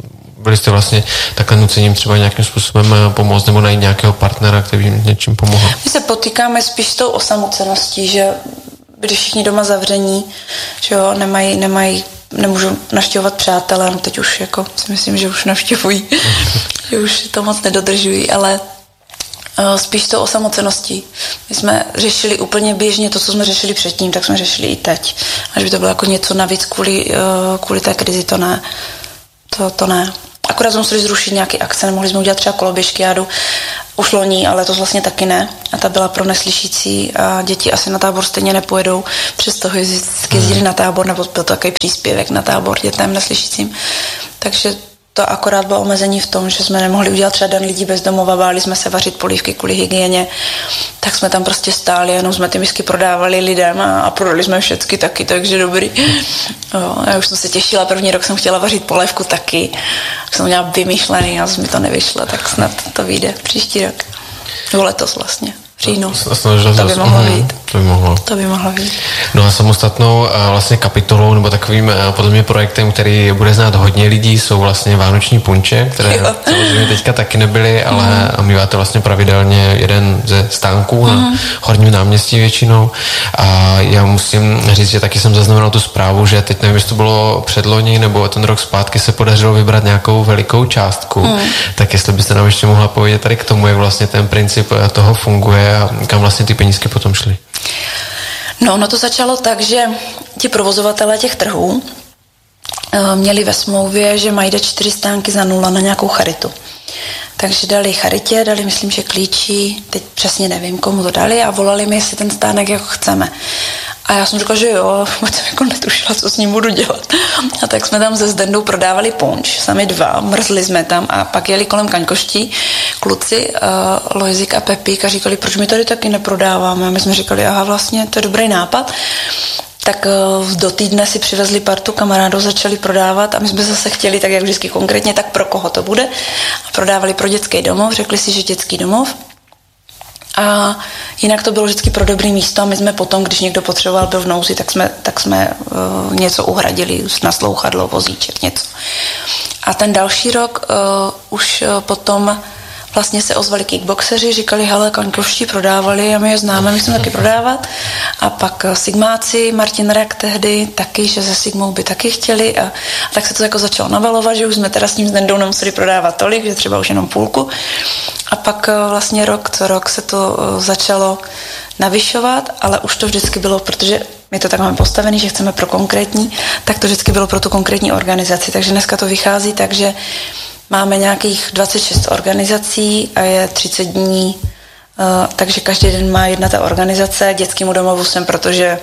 byli jste vlastně takhle nucením třeba nějakým způsobem pomoct nebo najít nějakého partnera, který jim něčím pomohl? My se potýkáme spíš s tou osamoceností, že když všichni doma zavření, že jo, nemají, nemají, nemůžou navštěvovat přátelé, no teď už jako si myslím, že už navštěvují, že už to moc nedodržují, ale uh, spíš s tou osamoceností. My jsme řešili úplně běžně to, co jsme řešili předtím, tak jsme řešili i teď. Až by to bylo jako něco navíc kvůli, uh, kvůli té krizi, to ne. To, to ne. Akorát jsme museli zrušit nějaký akce, nemohli jsme udělat třeba koloběžkyádu už loni, ale to vlastně taky ne. A ta byla pro neslyšící a děti asi na tábor stejně nepojedou, přesto vždycky jezdili na tábor, nebo byl to takový příspěvek na tábor dětem neslyšícím. Takže to akorát bylo omezení v tom, že jsme nemohli udělat třeba den lidí bez domova, báli jsme se vařit polívky kvůli hygieně, tak jsme tam prostě stáli, jenom jsme ty misky prodávali lidem a, a prodali jsme všechny taky, takže dobrý. Jo, já už jsem se těšila, první rok jsem chtěla vařit polévku taky, tak jsem měla vymyšlený a mi to nevyšlo, tak snad to vyjde příští rok. Nebo letos vlastně. Říjnu. To by mohlo být. To by mohlo. To by mohlo být. No a samostatnou vlastně kapitolou nebo takovým podle mě projektem, který bude znát hodně lidí, jsou vlastně vánoční punče, které jo. samozřejmě teďka taky nebyly, ale mm. míváte vlastně pravidelně jeden ze stánků mm. na Horním náměstí většinou. A já musím říct, že taky jsem zaznamenal tu zprávu, že teď nevím, jestli to bylo předloni nebo ten rok zpátky se podařilo vybrat nějakou velikou částku. Mm. Tak jestli byste nám ještě mohla povědět tady k tomu, jak vlastně ten princip toho funguje a kam vlastně ty penízky potom šly. No, ono to začalo tak, že ti provozovatelé těch trhů měli ve smlouvě, že mají jde čtyři stánky za nula na nějakou charitu. Takže dali charitě, dali myslím, že klíči, teď přesně nevím, komu to dali a volali mi, jestli ten stánek jako chceme. A já jsem řekla, že jo, jsem jako netušila, co s ním budu dělat. A tak jsme tam se Zdendou prodávali punč, sami dva, mrzli jsme tam a pak jeli kolem kaňkoští kluci, uh, Lojzik a Pepík a říkali, proč my tady taky neprodáváme. A my jsme říkali, aha, vlastně to je dobrý nápad. Tak uh, do týdne si přivezli partu kamarádů, začali prodávat a my jsme zase chtěli, tak jak vždycky konkrétně, tak pro koho to bude. A prodávali pro dětský domov, řekli si, že dětský domov. A jinak to bylo vždycky pro dobrý místo a my jsme potom, když někdo potřeboval, byl v nouzi, tak jsme, tak jsme uh, něco uhradili, naslouchadlo, vozíček, něco. A ten další rok uh, už uh, potom vlastně se ozvali kickboxeři, říkali, hele, kaňkovští prodávali a my je známe, my chceme taky prodávat. A pak sigmáci, Martin Rak tehdy taky, že se Sigmou by taky chtěli a, a tak se to jako začalo navalovat, že už jsme teda s ním s Dendou nemuseli prodávat tolik, že třeba už jenom půlku. A pak vlastně rok co rok se to začalo navyšovat, ale už to vždycky bylo, protože my to tak máme postavený, že chceme pro konkrétní, tak to vždycky bylo pro tu konkrétní organizaci. Takže dneska to vychází tak, že máme nějakých dvacet šest organizací a je třicet dní, uh, takže každý den má jedna ta organizace. Dětskému domovu jsem, protože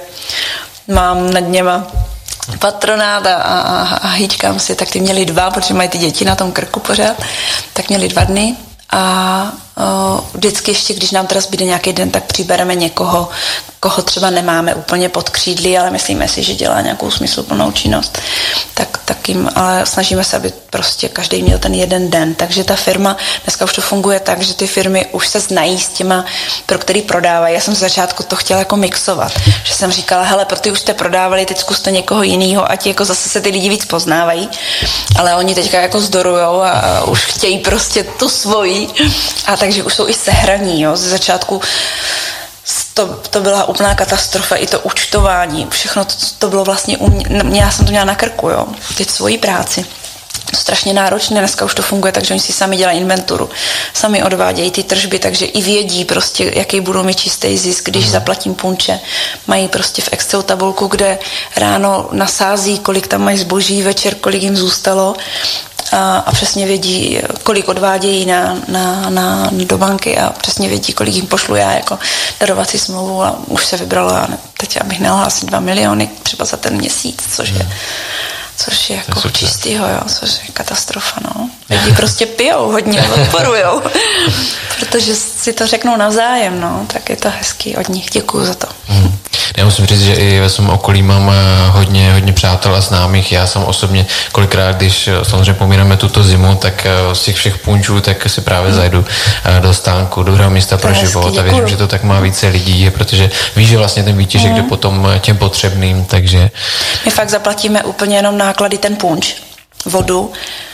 mám nad něma patronát a, a, a hýčkám si, tak ty měli dva, protože mají ty děti na tom krku pořád, tak měli dva dny. A uh, vždycky ještě, když nám teda zbyde nějaký den, tak přibereme někoho, koho třeba nemáme úplně pod křídly, ale myslíme si, že dělá nějakou smysluplnou činnost. Tak, tak jim, ale snažíme se, aby prostě každý měl ten jeden den. Takže ta firma, dneska už to funguje tak, že ty firmy už se znají s těma, pro který prodávají. Já jsem z začátku to chtěla jako mixovat. Že jsem říkala, hele, pro ty už jste prodávali, teď zkuste někoho jiného, ať jako zase se ty lidi víc poznávají. Ale oni teďka jako zdorujou a, a už chtějí prostě tu svoji. A takže už jsou i sehraní, jo. Ze začátku to, to byla úplná katastrofa, i to účtování, všechno to, to bylo vlastně u mě, já jsem to měla na krku, jo, teď svoji práci. To strašně náročné, dneska už to funguje, takže oni si sami dělají inventuru, sami odvádějí ty tržby, takže i vědí prostě, jaký budou mít čistý zisk, když mm. zaplatím punče. Mají prostě v Excelu tabulku, kde ráno nasází, kolik tam mají zboží, večer, kolik jim zůstalo. A, a přesně vědí, kolik odvádějí na, na, na, do banky a přesně vědí, kolik jim pošlu já jako darovací smlouvu a už se vybrala, teď abych nala asi dva miliony třeba za ten měsíc, což je, což je jako čistýho, jo, což je katastrofa, no. Lidi prostě pijou hodně, odporujou, protože si to řeknou navzájem, no, tak je to hezký od nich, děkuju za to. Hmm. Já musím říct, že i ve svém okolí mám hodně, hodně přátel a známých. Já jsem osobně kolikrát, když samozřejmě pomínáme tuto zimu, tak z těch všech punčů, tak si právě zajdu do stánku, do druhého místa pro život a věřím, že to tak má více lidí, protože víš, že vlastně ten výtěžek jde potom těm potřebným, takže... My fakt zaplatíme úplně jenom náklady ten punč, vodu,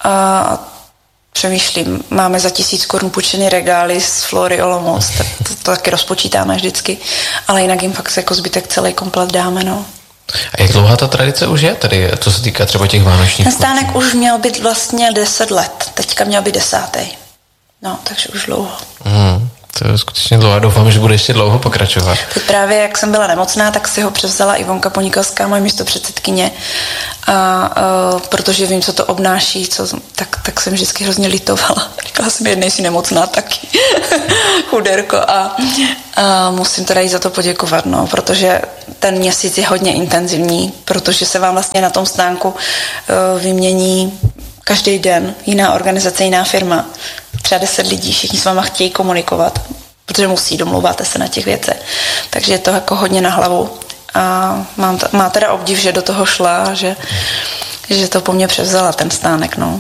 a přemýšlím, máme za tisíc korun půjčený regály z Flory Olomouc, tak to, to taky rozpočítáme vždycky, ale jinak jim fakt jako zbytek celý komplet dáme, no. A jak dlouhá ta tradice už je tady, co se týká třeba těch vánočních? Ten stánek kurčů? Už měl být vlastně deset let, teďka měl být desátý. No, takže už dlouho. Hmm, to je skutečně dlouho. Doufám, že bude ještě dlouho pokračovat. Teď právě, jak jsem byla nemocná, tak si ho převzala Ivonka Ponikalská, moje místopředsedkyně. A, a protože vím, co to obnáší, co, tak, tak jsem vždycky hrozně litovala. Říkala jsem, jednej si nemocná taky. Chuderko. A, a musím teda jí za to poděkovat, no, protože ten měsíc je hodně intenzivní, protože se vám vlastně na tom stánku uh, vymění každý den jiná organizace, jiná firma. Třeba deset lidí, všichni s váma chtějí komunikovat, protože musí, domlouváte se na těch věcech. Takže je to jako hodně na hlavu. A mám t- má teda obdiv, že do toho šla, že, že to po mně převzala ten stánek, no.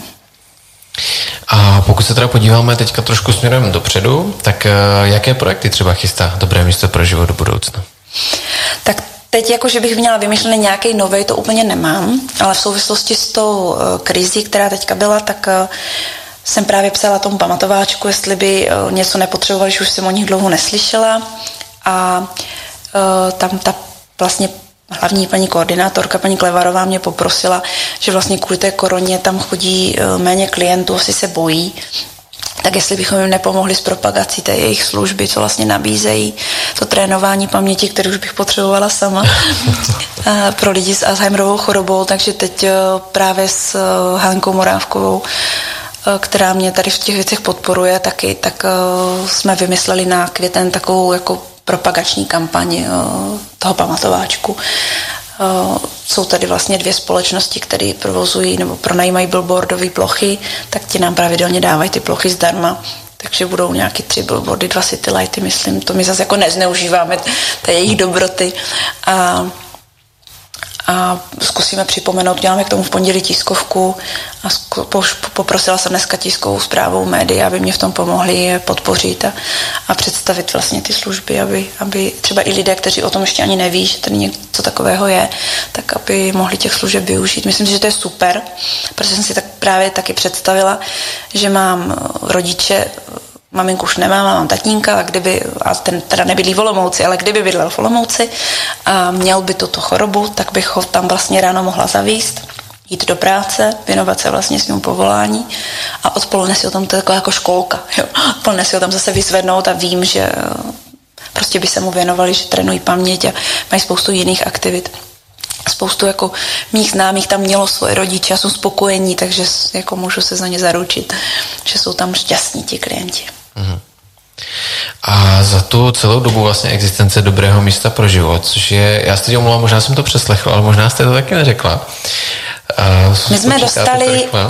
A pokud se teda podíváme teďka trošku směrem dopředu, tak uh, jaké projekty třeba chystá Dobré místo pro život do budoucna? Tak teď jako, že bych měla vymyšlený nějaký novej, to úplně nemám, ale v souvislosti s tou uh, krizí, která teďka byla, tak uh, jsem právě psala tomu pamatováčku, jestli by uh, něco nepotřebovali, že už jsem o nich dlouho neslyšela. A uh, tam ta vlastně hlavní paní koordinátorka, paní Klevarová, mě poprosila, že vlastně kvůli té koroně tam chodí uh, méně klientů, asi se bojí. Tak jestli bychom jim nepomohli s propagací té jejich služby, co vlastně nabízejí, to trénování paměti, které už bych potřebovala sama pro lidi s Alzheimerovou chorobou, takže teď právě s Hankou Morávkovou, která mě tady v těch věcech podporuje taky, tak jsme vymysleli na květen takovou jako propagační kampaň toho pamatováčku. Jsou tady vlastně dvě společnosti, které provozují nebo pronajímají billboardové plochy, tak ti nám pravidelně dávají ty plochy zdarma. Takže budou nějaký tři billboardy, dva city lighty, myslím. To my zase jako nezneužíváme, té jejich dobroty. A, a zkusíme připomenout, děláme k tomu v pondělí tiskovku a poprosila jsem dneska tiskovou zprávou médií, aby mě v tom pomohli je podpořit a, a představit vlastně ty služby, aby, aby třeba i lidé, kteří o tom ještě ani neví, že tady něco takového je, tak aby mohli těch služeb využít. Myslím si, že to je super, protože jsem si tak právě taky představila, že mám rodiče, maminku už nemám, mám tatínka, a kdyby, a ten teda nebydlí v Olomouci, ale kdyby bydlel v Olomouci a měl by tuto chorobu, tak bych ho tam vlastně ráno mohla zavíst, jít do práce, věnovat se vlastně svému povolání a odpoledne si ho tam, to je taková jako školka, jo. Odpoledne si ho tam zase vyzvednout a vím, že prostě by se mu věnovali, že trénují paměť a mají spoustu jiných aktivit. Spoustu jako mých známých tam mělo svoje rodiče a jsou spokojení, takže jako můžu se za ně zaručit, že jsou tam šťastní ti klienti. Mm. A za tu celou dobu vlastně existence Dobrého místa pro život, což je, já se teď omlouvám, možná jsem to přeslechl, ale možná jste to taky neřekla. Uh, My jsme dostali uh,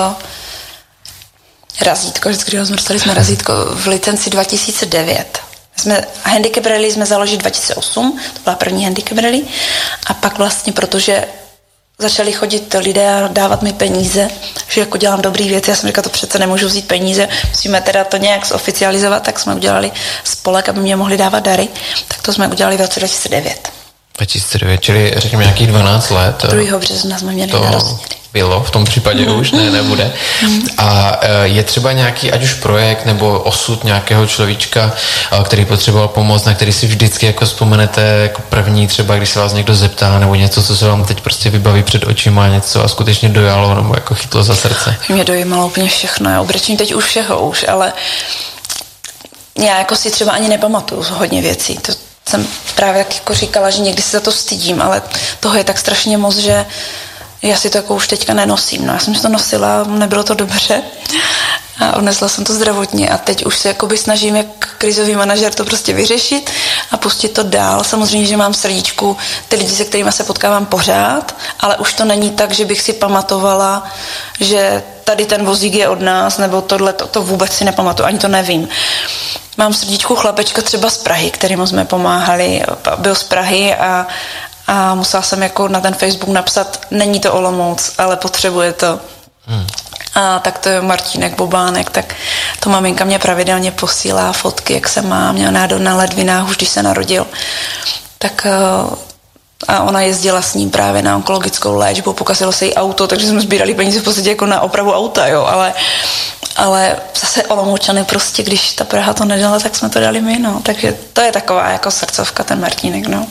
razítko, vždycky ho dostali jsme razítko v licenci dva tisíce devět. Jsme, Handicap Rally jsme založili dva tisíce osm, to byla první Handicap Rally, a pak vlastně, protože začali chodit lidé a dávat mi peníze, že jako dělám dobrý věci, já jsem říkala, to přece nemůžu vzít peníze, musíme teda to nějak zoficializovat, tak jsme udělali spolek, aby mě mohli dávat dary, tak to jsme udělali v roce dva tisíce devět. dva tisíce devět, čili řekněme nějakých dvanáct let. druhého března jsme měli narozeniny. Bylo, v tom případě mm. už ne, nebude. Mm. A je třeba nějaký, ať už projekt nebo osud nějakého človíčka, který potřeboval pomoc, na který si vždycky jako vzpomenete jako první, třeba když se vás někdo zeptá, nebo něco, co se vám teď prostě vybaví před očima, něco a skutečně dojalo, nebo jako chytlo za srdce. Mě dojímalo úplně všechno, já obrečím teď už všeho už, ale já jako si třeba ani nepamatuju hodně věcí. To jsem právě jako říkala, že někdy se za to stydím, ale toho je tak strašně moc, že já si to jako už teďka nenosím. No, já jsem si to nosila, nebylo to dobře a odnesla jsem to zdravotně a teď už se jakoby snažím jak krizový manažer to prostě vyřešit a pustit to dál. Samozřejmě, že mám v srdíčku ty lidi, se kterými se potkávám pořád, ale už to není tak, že bych si pamatovala, že tady ten vozík je od nás, nebo tohle, to, to vůbec si nepamatuju, ani to nevím. Mám v srdíčku chlapečka třeba z Prahy, kterému jsme pomáhali, byl z Prahy a A musela jsem jako na ten Facebook napsat, není to Olomouc, ale potřebuje to. Hmm. A tak to je Martínek Bobánek, tak to maminka mě pravidelně posílá fotky, jak se má, měl nádor na ledvinách, už když se narodil. Tak A ona jezdila s ním právě na onkologickou léčbu, pokazilo se jí auto, takže jsme sbírali peníze v podstatě jako na opravu auta, jo, ale, ale zase Olomoučany prostě, když ta Praha to nedala, tak jsme to dali my, no, takže to je taková jako srdcovka, ten Martínek, no.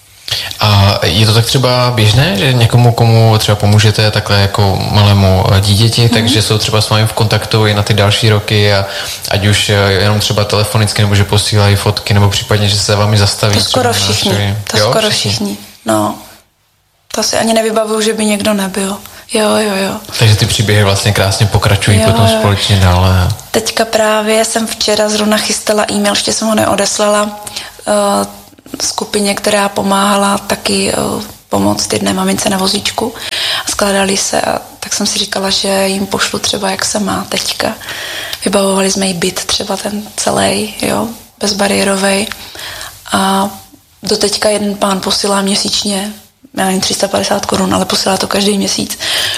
A je to tak třeba běžné, že někomu, komu třeba pomůžete takhle jako malému dítěti, mm-hmm. takže jsou třeba s vámi v kontaktu i na ty další roky a ať už jenom třeba telefonicky, nebo že posílají fotky, nebo případně, že se vámi zastaví. To skoro všichni, to jo, skoro všichni. všichni, no. To si ani nevybavuju, že by někdo nebyl. Jo, jo, jo. Takže ty příběhy vlastně krásně pokračují jo, potom společně dále. Teďka právě jsem včera zrovna chystala e-mail, ještě jsem ho neodeslala, uh, skupině, která pomáhala taky uh, pomoct jedné mamince na vozíčku a skládali se a tak jsem si říkala, že jim pošlu třeba, jak se má teďka. Vybavovali jsme jí byt třeba ten celý, jo, bezbariérovej a doteďka jeden pán posílá měsíčně, já nevím, tři sta padesát korun, ale posílá to každý měsíc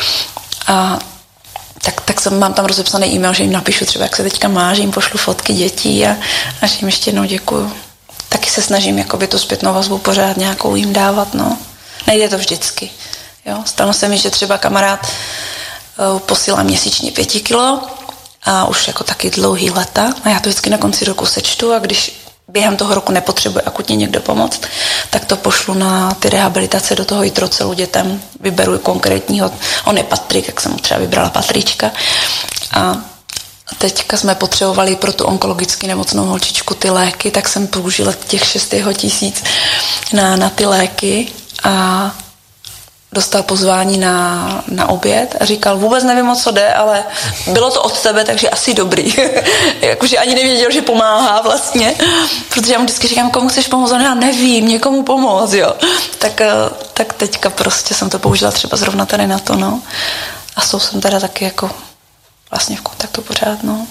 a tak, tak jsem, mám tam rozepsaný e-mail, že jim napíšu třeba, jak se teďka má, že jim pošlu fotky dětí a, a že jim ještě jednou děkuju. Taky se snažím jakoby tu zpětnou vazbu pořád nějakou jim dávat, no. Nejde to vždycky, jo. Stalo se mi, že třeba kamarád uh, posílá měsíčně pěti kilo a už jako taky dlouhý leta a já to vždycky na konci roku sečtu a když během toho roku nepotřebuje akutně někdo pomoct, tak to pošlu na ty rehabilitace do toho jitrocelu dětem, vyberu konkrétního, on je Patrik, jak jsem mu třeba vybrala Patrička a teďka jsme potřebovali pro tu onkologicky nemocnou holčičku ty léky, tak jsem použila těch šest jeho tisíc na, na ty léky a dostal pozvání na, na oběd a říkal, vůbec nevím, o co jde, ale bylo to od tebe, takže asi dobrý. Jakože ani nevěděl, že pomáhá vlastně, protože já mu vždycky říkám, komu chceš pomoct, a já nevím, někomu pomoct, jo. Tak, tak teďka prostě jsem to použila třeba zrovna tady na to, no. A s tou jsem teda taky jako vlastně v kontaktu pořád, no.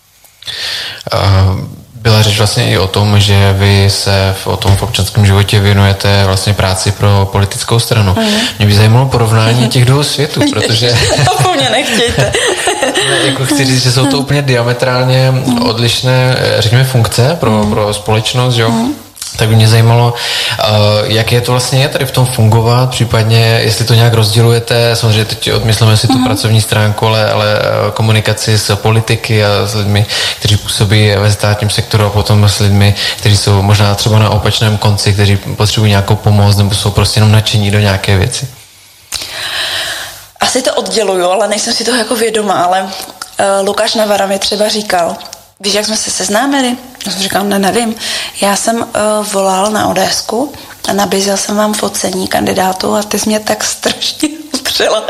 Uh, byla řeč vlastně i o tom, že vy se v, o tom v občanském životě věnujete vlastně práci pro politickou stranu. Mm. Mě by zajímalo porovnání těch dvou světů, protože... To po mně nechtějte. Jako chci říct, že jsou to úplně diametrálně odlišné, řekněme, funkce pro, mm. pro společnost, jo? Mm. Tak by mě zajímalo, jak je to vlastně je tady v tom fungovat, případně jestli to nějak rozdělujete, samozřejmě teď odmyslíme si tu mm. pracovní stránku, ale, ale komunikaci s politiky a s lidmi, kteří působí ve státním sektoru a potom s lidmi, kteří jsou možná třeba na opačném konci, kteří potřebují nějakou pomoc nebo jsou prostě jenom nadšení do nějaké věci. Asi to odděluju, ale nejsem si toho jako vědoma, ale uh, Lukáš Navara mi třeba říkal, víš, jak jsme se seznámili? Já jsem říkal, ne, nevím. Já jsem uh, volal na ODSku a nabízel jsem vám focení kandidátu a ty jsi mě tak strašně upřela.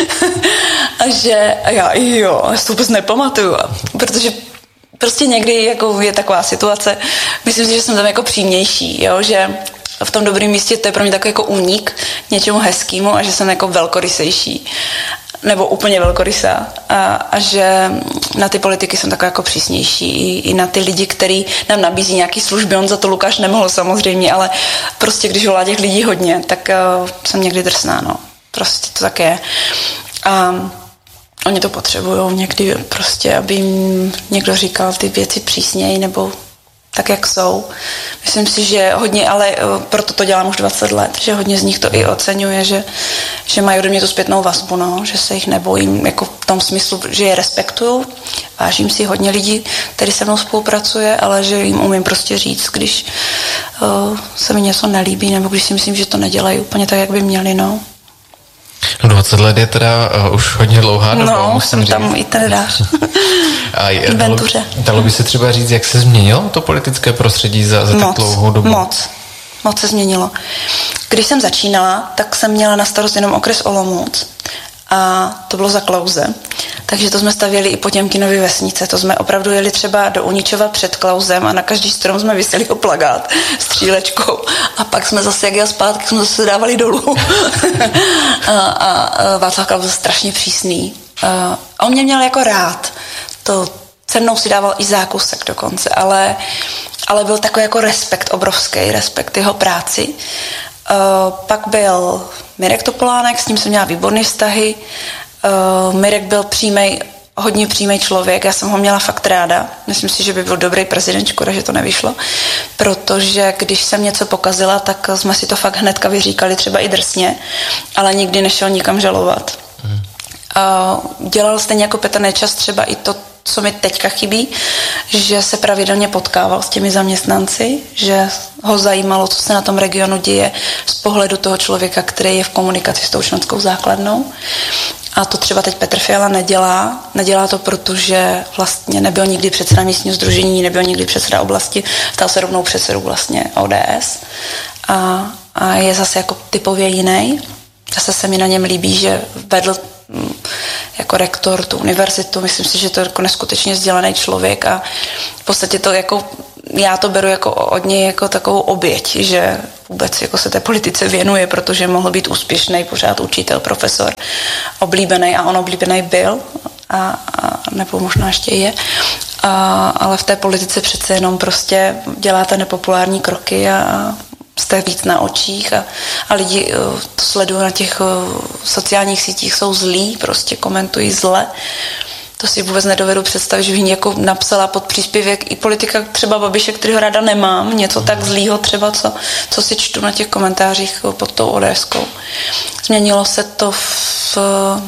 a že a já, jo, já si to vůbec nepamatuju. Protože prostě někdy jako je taková situace, myslím si, že jsem tam jako přímější, jo, že v tom dobrém místě to je pro mě takový jako únik něčemu hezkému a že jsem jako velkorysejší. Nebo úplně velkorysá. A, a že na ty politiky jsem taková jako přísnější. I, i na ty lidi, kteří nám nabízí nějaké služby. On za to Lukáš nemohl samozřejmě, ale prostě když volá těch lidí hodně, tak uh, jsem někdy drsná, no. Prostě to tak je. A oni to potřebují někdy prostě, aby jim někdo říkal ty věci přísněji nebo tak, jak jsou. Myslím si, že hodně, ale proto to dělám už dvacet let, že hodně z nich to i oceňuje, že, že mají ode mě tu zpětnou vazbu, no, že se jich nebojím, jako v tom smyslu, že je respektuju. Vážím si hodně lidí, který se mnou spolupracuje, ale že jim umím prostě říct, když uh, se mi něco nelíbí, nebo když si myslím, že to nedělají úplně tak, jak by měli, no. No dvacet let je teda uh, už hodně dlouhá doba, no, musím jsem říct. tam i tredář. A je, dalo, dalo by se třeba říct, jak se změnilo to politické prostředí za, za moc, tak dlouhou dobu? Moc, moc se změnilo. Když jsem začínala, tak jsem měla na starost jenom okres Olomouc a to bylo za Klause. Takže to jsme stavěli i Potěmkinovy vesnice. To jsme opravdu jeli třeba do Uničova před Klausem a na každý strom jsme vyseli plakát střílečkou. A pak jsme zase, jak jel zpátky, jsme zase dávali dolů. a, a Václav Klaus byl strašně přísný. A on mě měl jako rád. To se mnou si dával i zákusek dokonce, ale, ale byl takový jako respekt, obrovský respekt jeho práci. Uh, pak byl Mirek Topolánek, s ním jsem měla výborné vztahy. Uh, Mirek byl přímej hodně přímý člověk, já jsem ho měla fakt ráda. Myslím si, že by byl dobrý prezident, škoda, že to nevyšlo, protože když jsem něco pokazila, tak jsme si to fakt hnedka vyříkali, třeba i drsně, ale nikdy nešel nikam žalovat. Hmm. A dělal stejně jako Petr Nečas třeba i to, co mi teďka chybí, že se pravidelně potkával s těmi zaměstnanci, že ho zajímalo, co se na tom regionu děje z pohledu toho člověka, který je v komunikaci s tou členskou základnou. A to třeba teď Petr Fiala nedělá. Nedělá to, protože vlastně nebyl nikdy předseda místního sdružení, nebyl nikdy předseda oblasti, stal se rovnou předsedou vlastně O D S. A, a je zase jako typově jiný. Zase se mi na něm líbí, že vedl jako rektor tu univerzitu. Myslím si, že to je jako neskutečně vzdělaný člověk a v podstatě to jako, já to beru jako od něj jako takovou oběť, že vůbec jako se té politice věnuje, protože mohl být úspěšný, pořád učitel, profesor, oblíbený a on oblíbený byl a, a nebo možná ještě je. A, ale v té politice přece jenom prostě děláte nepopulární kroky a jste víc na očích a, a lidi to sledují na těch sociálních sítích, jsou zlí, prostě komentují zle. To si vůbec nedovedu představit, že bych jako napsala pod příspěvek i politika třeba Babiše, kterýho ráda nemám, něco tak zlýho třeba, co, co si čtu na těch komentářích pod tou ODSkou. Změnilo se to v...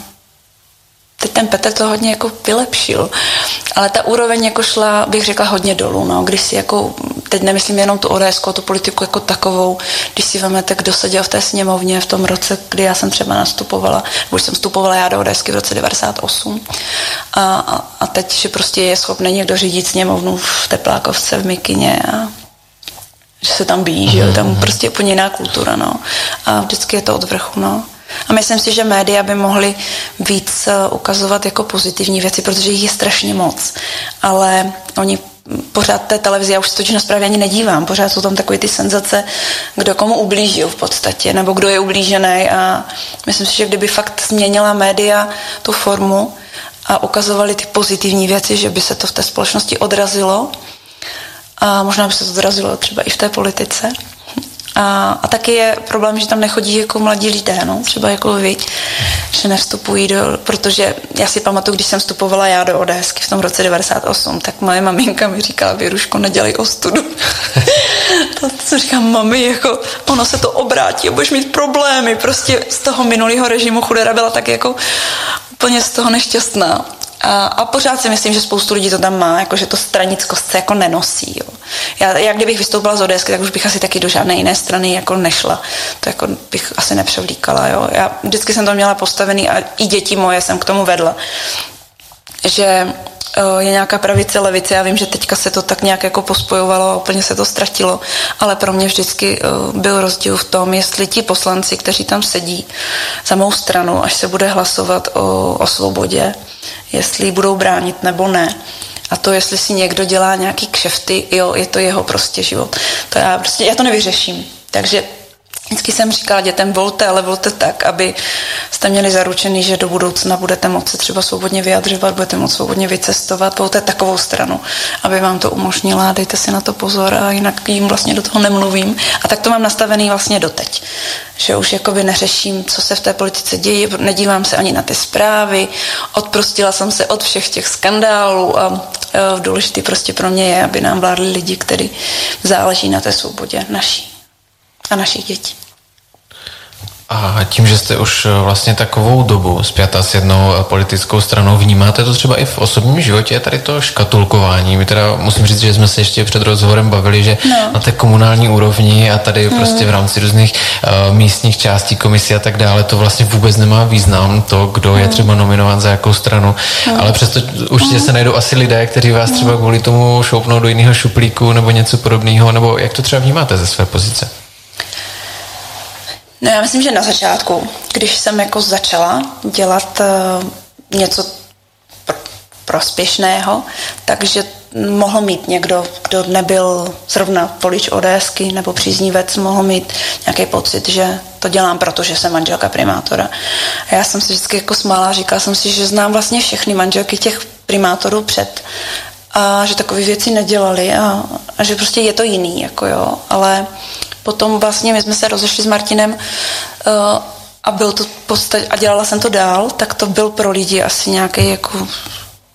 Teď ten Petr to hodně jako vylepšil, ale ta úroveň jako šla, bych řekla, hodně dolů, no, když si jako, teď nemyslím jenom tu ODSku, tu politiku jako takovou, když si vemete, kdo seděl v té sněmovně v tom roce, kdy já jsem třeba nastupovala, nebo jsem vstupovala já do ODSky v roce devadesát osm a, a, a teď, že prostě je schopný někdo řídit sněmovnu v Teplákovce, v Mikyně a že se tam bíjí, že jo, tam prostě je úplně jiná kultura, no, a vždycky je to od vrchu, no. A myslím si, že média by mohly víc ukazovat jako pozitivní věci, protože jich je strašně moc. Ale oni pořád té televizi, já už se totiž na zprávě ani nedívám, pořád jsou tam takové ty senzace, kdo komu ublížil v podstatě, nebo kdo je ublížený. A myslím si, že kdyby fakt změnila média tu formu a ukazovali ty pozitivní věci, že by se to v té společnosti odrazilo. A možná by se to odrazilo třeba i v té politice. A, a taky je problém, že tam nechodí jako mladí lidé, no, třeba jako vy, že nevstupují do, protože já si pamatuju, když jsem vstupovala já do ODSky v tom roce devadesát osm, tak moje maminka mi říkala, Věruško, nedělej ostudu. To, co říkám, mami, jako ono se to obrátí a budeš mít problémy, prostě z toho minulého režimu chudera byla tak jako úplně z toho nešťastná. A, a pořád si myslím, že spoustu lidí to tam má, jako že to stranickost se jako nenosí. Jo. Já, já kdybych vystoupila z ODSky, tak už bych asi taky do žádné jiné strany jako nešla. To jako bych asi nepřevlíkala. Jo. Já vždycky jsem to měla postavený a i děti moje jsem k tomu vedla. Že o, je nějaká pravice, levice. Já vím, že teďka se to tak nějak jako pospojovalo a úplně se to ztratilo. Ale pro mě vždycky o, byl rozdíl v tom, jestli ti poslanci, kteří tam sedí za mou stranu, až se bude hlasovat o, o svobodě, jestli budou bránit nebo ne. A to, jestli si někdo dělá nějaký kšefty, jo, je to jeho prostě život. To já prostě, já to nevyřeším. Takže vždycky jsem říkala dětem, volte, ale volte tak, aby jste měli zaručený, že do budoucna budete moci třeba svobodně vyjadřovat, budete moci svobodně vycestovat, volte takovou stranu, aby vám to umožnila, dejte si na to pozor a jinak jim vlastně do toho nemluvím. A tak to mám nastavený vlastně doteď. Že už jakoby neřeším, co se v té politice děje, nedívám se ani na ty zprávy, odprostila jsem se od všech těch skandálů a důležitý prostě pro mě je, aby nám vládli lidi, kteří záleží na té svobodě naší a našich dětí. A tím, že jste už vlastně takovou dobu spjatá s jednou politickou stranou, vnímáte to třeba i v osobním životě, tady to škatulkování? My teda musím říct, že jsme se ještě před rozhovorem bavili, že no. na té komunální úrovni a tady hmm. prostě v rámci různých uh, místních částí, komisí a tak dále, to vlastně vůbec nemá význam, to, kdo hmm. je třeba nominován za jakou stranu, hmm. ale přesto určitě hmm. se najdou asi lidé, kteří vás třeba kvůli tomu šoupnou do jiného šuplíku nebo něco podobného, nebo jak to třeba vnímáte ze své pozice? No já myslím, že na začátku, když jsem jako začala dělat uh, něco pr- prospěšného, takže mohl mít někdo, kdo nebyl zrovna volič ODSky nebo příznivec, mohl mít nějaký pocit, že to dělám, protože jsem manželka primátora. A já jsem si vždycky jako smála, říkala jsem si, že znám vlastně všechny manželky těch primátorů před a že takové věci nedělali a, a že prostě je to jiný, jako jo, ale potom vlastně my jsme se rozešli s Martinem uh, a byl to podstatě, a dělala jsem to dál, tak to byl pro lidi asi nějaký jako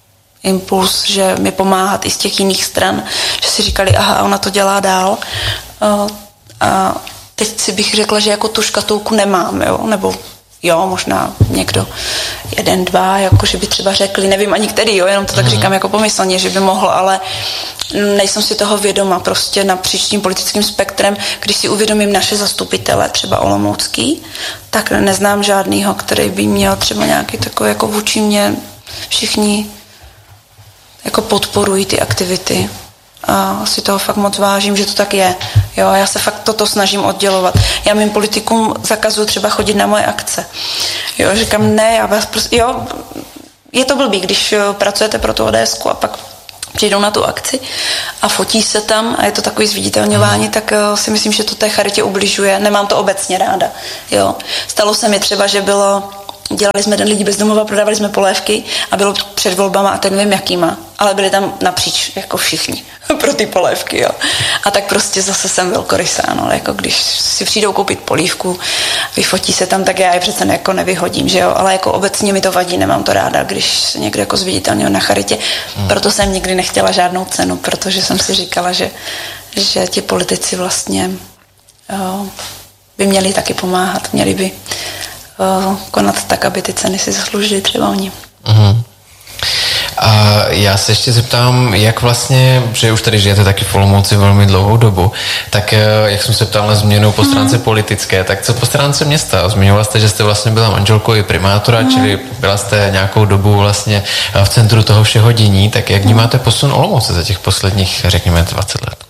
impuls, že mi pomáhat i z těch jiných stran, že si říkali, aha, ona to dělá dál. A teď si bych řekla, že jako tu škatulku nemám, jo, nebo jo, možná někdo jeden, dva, jako že by třeba řekli, nevím ani který, jo, jenom to tak říkám jako pomyslně, že by mohl, ale nejsem si toho vědoma prostě napříč tím politickým spektrem. Když si uvědomím naše zastupitele, třeba olomoucký, tak neznám žádnýho, který by měl třeba nějaký takový jako vůči mě všichni jako podporují ty aktivity. A si toho fakt moc vážím, že to tak je. Jo, já se fakt toto snažím oddělovat. Já mým politikům zakazuju třeba chodit na moje akce. Jo, říkám, ne, já vás prostě, jo, je to blbý, když pracujete pro tu ODSku a pak přijdou na tu akci a fotí se tam a je to takový zviditelňování, tak si myslím, že to té charitě ubližuje. Nemám to obecně ráda. Jo. Stalo se mi třeba, že bylo, dělali jsme Den lidí bez domova, prodávali jsme polévky a bylo před volbama a teď nevím jakýma, ale byli tam napříč jako všichni pro ty polévky, jo. A tak prostě zase jsem velkorysá, no, jako když si přijdou koupit polívku, vyfotí se tam, tak já je přece jako nevyhodím, že jo, ale jako obecně mi to vadí, nemám to ráda, když se někde jako zviditelňuje na charitě, hmm. Proto jsem nikdy nechtěla žádnou cenu, protože jsem si říkala, že, že ti politici vlastně jo, by měli taky pomáhat, měli by jo, konat tak, aby ty ceny si zasloužili třeba oni. Hmm. A já se ještě zeptám, jak vlastně, že už tady žijete taky v Olomouci velmi dlouhou dobu, tak jak jsem se ptal na změnu po stránce hmm. politické, tak co po stránce města? Zmiňovala jste, že jste vlastně byla manželkou i primátora, hmm. čili byla jste nějakou dobu vlastně v centru toho všeho dění, tak jak vnímáte posun Olomouce za těch posledních, řekněme, dvacet let?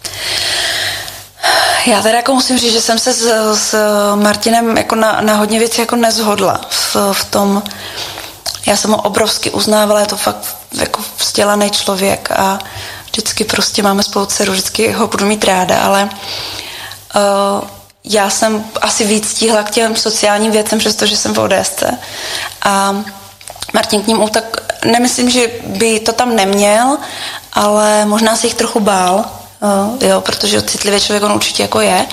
Já teda jako musím říct, že jsem se s, s Martinem jako na, na hodně věcí jako nezhodla v, v tom. Já jsem ho obrovsky uznávala, je to fakt jako vzdělaný člověk a vždycky prostě máme spolu dceru, vždycky ho budu mít ráda, ale uh, já jsem asi víc tíhla k těm sociálním věcem, přestože jsem v ODSce a Martin k ním tak nemyslím, že by to tam neměl, ale možná se jich trochu bál, uh, jo, protože citlivý člověk on určitě jako je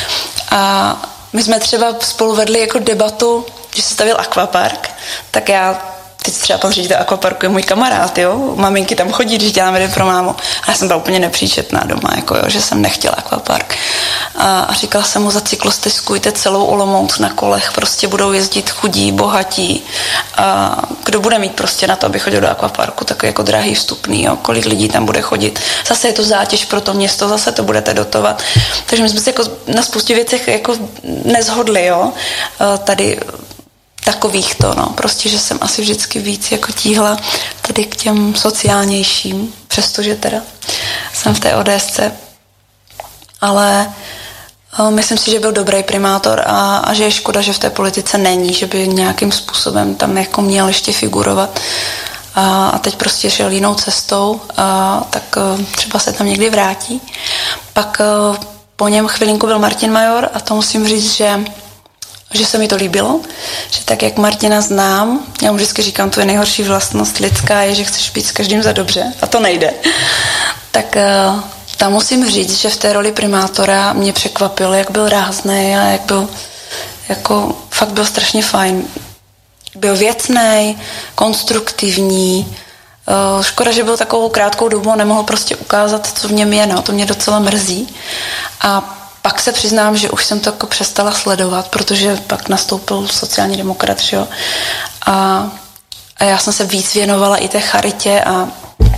a my jsme třeba spolu vedli jako debatu, že se stavil akvapark, tak já teď třeba pan ředitel akvaparku je můj kamarád, jo, maminky tam chodí, když děláme den pro mámu a já jsem byla úplně nepříčetná doma, jako jo, že jsem nechtěla akvapark a, a říkala jsem mu, zacyklostezkujte celou Olomouc na kolech, prostě budou jezdit chudí, bohatí a kdo bude mít prostě na to, aby chodil do akvaparku, takový jako drahý vstupný, jo, kolik lidí tam bude chodit, zase je to zátěž pro to město, zase to budete dotovat, takže my jsme se jako na spoustě věcech jako nezhodli, jo, tady takových to, no, prostě, že jsem asi vždycky víc jako tíhla tady k těm sociálnějším, přestože teda jsem v té ODSce, ale uh, myslím si, že byl dobrý primátor a, a že je škoda, že v té politice není, že by nějakým způsobem tam jako měl ještě figurovat a, a teď prostě šel jinou cestou, a, tak uh, třeba se tam někdy vrátí. Pak uh, po něm chvilinku byl Martin Major a to musím říct, že že se mi to líbilo, že tak, jak Martina znám, já mu vždycky říkám, tu je nejhorší vlastnost lidská, je, že chceš být s každým za dobře a to nejde. Tak uh, tam musím říct, že v té roli primátora mě překvapilo, jak byl ráznej a jak byl, jako fakt byl strašně fajn. Byl věcnej, konstruktivní, uh, škoda, že byl takovou krátkou dobu a nemohl prostě ukázat, co v něm je, no, to mě docela mrzí. A pak se přiznám, že už jsem to jako přestala sledovat, protože pak nastoupil sociální demokrat, že jo. A, a já jsem se víc věnovala i té charitě a,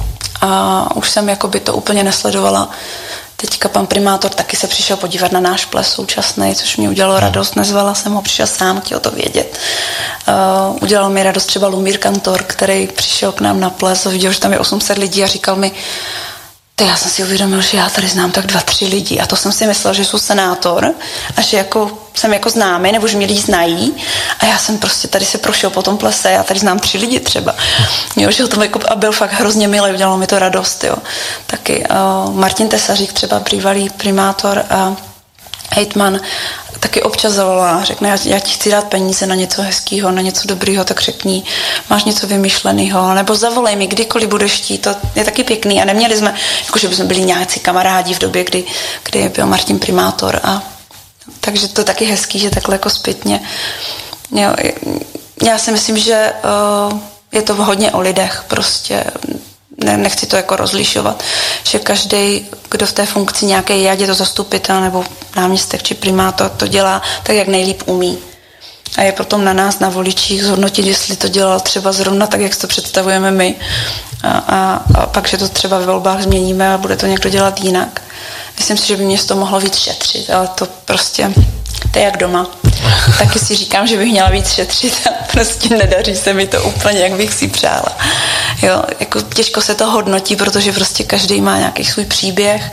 a už jsem jako by to úplně nesledovala. Teďka pan primátor taky se přišel podívat na náš ples současný, což mě udělalo radost, nezvala jsem ho, přišel sám, chtěl to vědět. Uh, udělal mi radost třeba Lumír Kantor, který přišel k nám na ples a viděl, že tam je osm set lidí a říkal mi, to já jsem si uvědomil, že já tady znám tak dva, tři lidi a to jsem si myslela, že jsou senátor a že jako jsem jako známý nebo že mě lidi znají a já jsem prostě tady se prošel po tom plese, já tady znám tři lidi třeba. Jo, že to jako, a byl fakt hrozně milý, udělalo mi to radost, jo. Taky uh, Martin Tesařík, třeba bývalý primátor a hejtman, taky občas zavolá, řekne, já, já ti chci dát peníze na něco hezkýho, na něco dobrýho, tak řekni, máš něco vymyšlenýho, nebo zavolej mi, kdykoliv budeš chtít, to je taky pěkný a neměli jsme, jako že bychom byli nějací kamarádi v době, kdy, kdy byl Martin primátor a takže to je taky hezký, že takhle jako zpětně. Jo, já si myslím, že uh, je to hodně o lidech, prostě ne, nechci to jako rozlišovat, že každý, kdo v té funkci nějaké je, ať je to zastupitel nebo náměstek či primátor, to dělá tak, jak nejlíp umí. A je potom na nás, na voličích, zhodnotit, jestli to dělal třeba zrovna tak, jak si to představujeme my. A, a, a pak, že to třeba ve volbách změníme a bude to někdo dělat jinak. Myslím si, že by mě z toho mohlo víc šetřit, ale to prostě, to je jak doma. Taky si říkám, že bych měla víc šetřit a prostě nedaří se mi to úplně, jak bych si přála. Jo, jako těžko se to hodnotí, protože prostě každý má nějaký svůj příběh.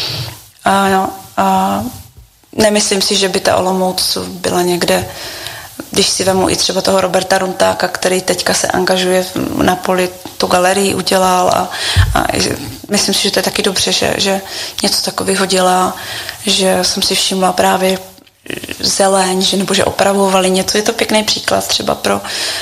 A, jo, a nemyslím si, že by ta Olomouc byla někde, když si vemu i třeba toho Roberta Runtáka, který teďka se angažuje na poli, tu galerii udělal a, a myslím si, že to je taky dobře, že, že něco takového dělá, že jsem si všimla právě zeleň, že, nebo že opravovali něco. Je to pěkný příklad třeba pro,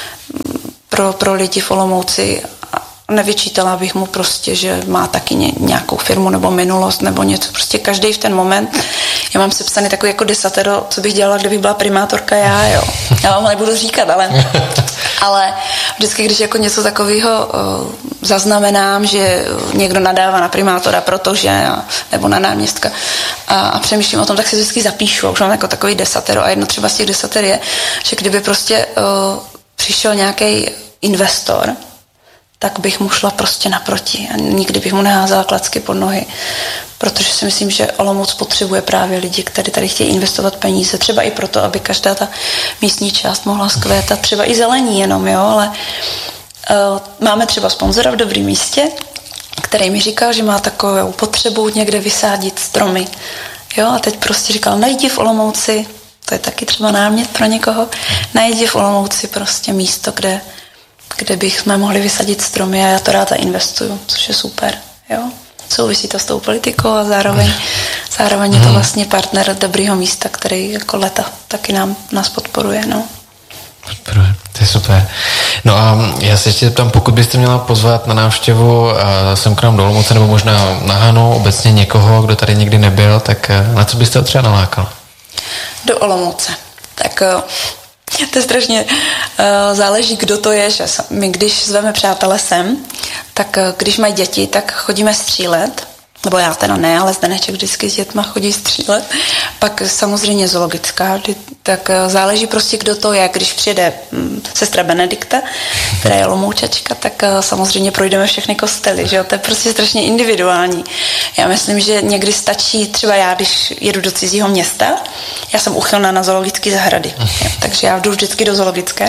pro, pro lidi v Olomouci. Nevyčítala bych mu prostě, že má taky ně, nějakou firmu nebo minulost nebo něco. Prostě každý v ten moment. Já mám sepsaný takový jako desatero, co bych dělala, kdybych byla primátorka já, jo. Já vám nebudu říkat, ale, ale vždycky, když jako něco takového uh, zaznamenám, že někdo nadává na primátora, protože, nebo na náměstka a, a přemýšlím o tom, tak si vždycky zapíšu. Už mám jako takový desatero a jedno třeba z těch desater je, že kdyby prostě uh, přišel nějaký investor, tak bych mu šla prostě naproti a nikdy bych mu neházela klacky pod nohy, protože si myslím, že Olomouc potřebuje právě lidi, kteří tady chtějí investovat peníze, třeba i proto, aby každá ta místní část mohla zkvétat, třeba i zelení jenom, jo, ale uh, máme třeba sponzora v dobrém místě, který mi říkal, že má takovou potřebu někde vysádit stromy, jo, a teď prostě říkal, najdi v Olomouci, to je taky třeba námět pro někoho, najdi v Olomouci prostě místo, kde kde bychom mohli vysadit stromy a já to ráda investuju, což je super, jo. Souvisí to s tou politikou a zároveň, zároveň je to vlastně partner dobrýho místa, který jako leta taky nám, nás podporuje, no. Podporuje, to je super. No a já se ještě tam, pokud byste měla pozvat na návštěvu sem k nám do Olomouce, nebo možná na Hanu, obecně někoho, kdo tady nikdy nebyl, tak na co byste ho třeba nalákal? Do Olomouce. Tak to je strašně, uh, záleží, kdo to je, že my, když zveme přátelé sem, tak uh, když mají děti, tak chodíme střílet, nebo já teda ne, ale Zdeneček vždycky s dětma chodí střílet, pak samozřejmě zoologická, tak uh, záleží prostě, kdo to je. Když přijede um, sestra Benedikta, která je Olomoučačka, tak uh, samozřejmě projdeme všechny kostely, že jo, to je prostě strašně individuální. Já myslím, že někdy stačí, třeba já, když jedu do cizího města, já jsem uchylná na zoologické zahrady, jo, takže já jdu vždycky do zoologické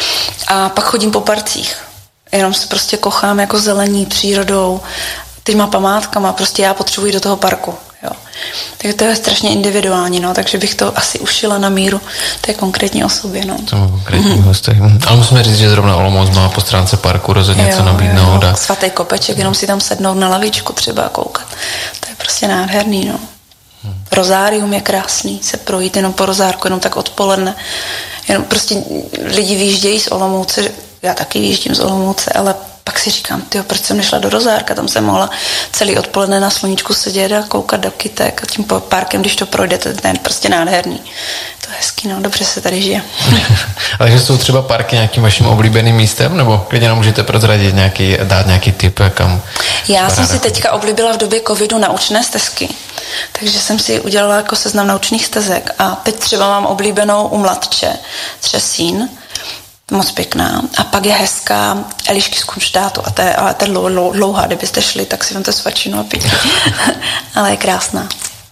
a pak chodím po parcích. Jenom se prostě kochám jako zelení, přírodou, těma památkama, prostě já potřebuji do toho parku, jo. Takže to je strašně individuální, no, takže bych to asi ušila na míru té konkrétní osobě, no. Tomu konkrétní hostech. Mm. Ale musíme říct, že zrovna Olomouc má po stránce parku rozhodně jo, co nabídnout. Jo, svatý kopeček, jenom si tam sednout na lavičku třeba a koukat. To je prostě nádherný, no. Hmm. Rozárium je krásný, se projít jenom po rozárku, jenom tak odpoledne. Jenom prostě lidi vyjíždějí z Olomouce, já taky vyjíždím z Olomouce, ale pak si říkám, tyjo, proč jsem nešla do Rozárka, tam jsem mohla celý odpoledne na sluníčku sedět a koukat do kytek a tím parkem, když to projde, to je prostě nádherný. To je hezký, no, dobře se tady žije. Ale že jsou třeba parky nějakým vaším oblíbeným místem, nebo klidně nám můžete prozradit nějaký, dát nějaký tip, kam? Já jsem si teďka oblíbila v době covidu naučné stezky, takže jsem si udělala jako seznam naučných stezek a teď třeba mám oblíbenou u Mladče Třesín, moc pěkná. A pak je hezká Elišky z Kunštátu, a to je, ale to je dlouhá, kdybyste šli, tak si vemte svačinu a pití. Ale je krásná.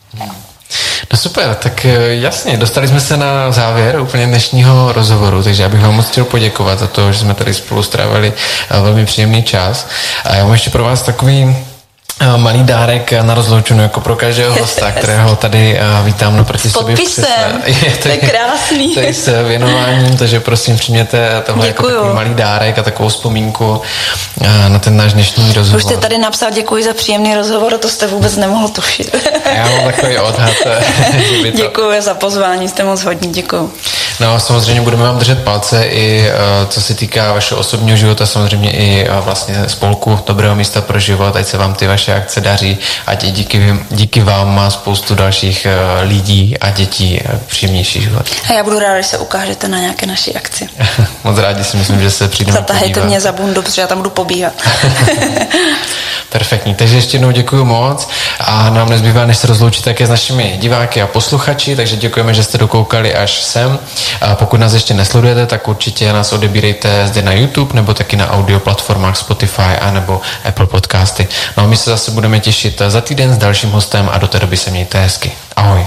No super, tak jasně, dostali jsme se na závěr úplně dnešního rozhovoru, takže já bych vám moc chtěl poděkovat za to, že jsme tady spolu strávili velmi příjemný čas. A já mám ještě pro vás takový malý dárek na rozloučenou jako pro každého hosta, kterého tady vítám naproti sobě. S podpisem, je to je krásný. To je s věnováním, takže prosím přijměte tohle jako takový malý dárek a takovou vzpomínku na ten náš dnešní rozhovor. Už jste tady napsal děkuji za příjemný rozhovor, to jste vůbec nemohl tušit. Já mám takový odhad. To... Děkuji za pozvání, jste moc hodní, děkuji. No samozřejmě budeme vám držet palce i co se týká vašeho osobního života, samozřejmě i vlastně spolku Dobrého místa pro život, ať se vám ty vaše vaše akce daří, ať i díky, díky vám má spoustu dalších lidí a dětí příjemnější život. A já budu ráda, když se ukážete na nějaké naší akci. Moc rádi si myslím, že se přijdeme podívat. Zatahejte mě za bundu, protože já tam budu pobíhat. Perfektní, takže ještě jednou děkuji moc a nám nezbývá, než se rozloučit také s našimi diváky a posluchači, takže děkujeme, že jste dokoukali až sem. A pokud nás ještě nesledujete, tak určitě nás odebírejte zde na YouTube nebo taky na audio platformách Spotify a nebo Apple Podcasty. No a my se zase budeme těšit za týden s dalším hostem a do té doby se mějte hezky. Ahoj.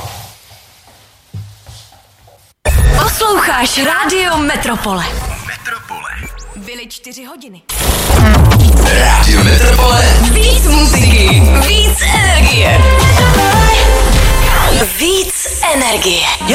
Posloucháš Rádio Metropole. Metropole. Byly čtyři hodiny. Rádio Metropole. Víc muziky, víc energie. Víc energie.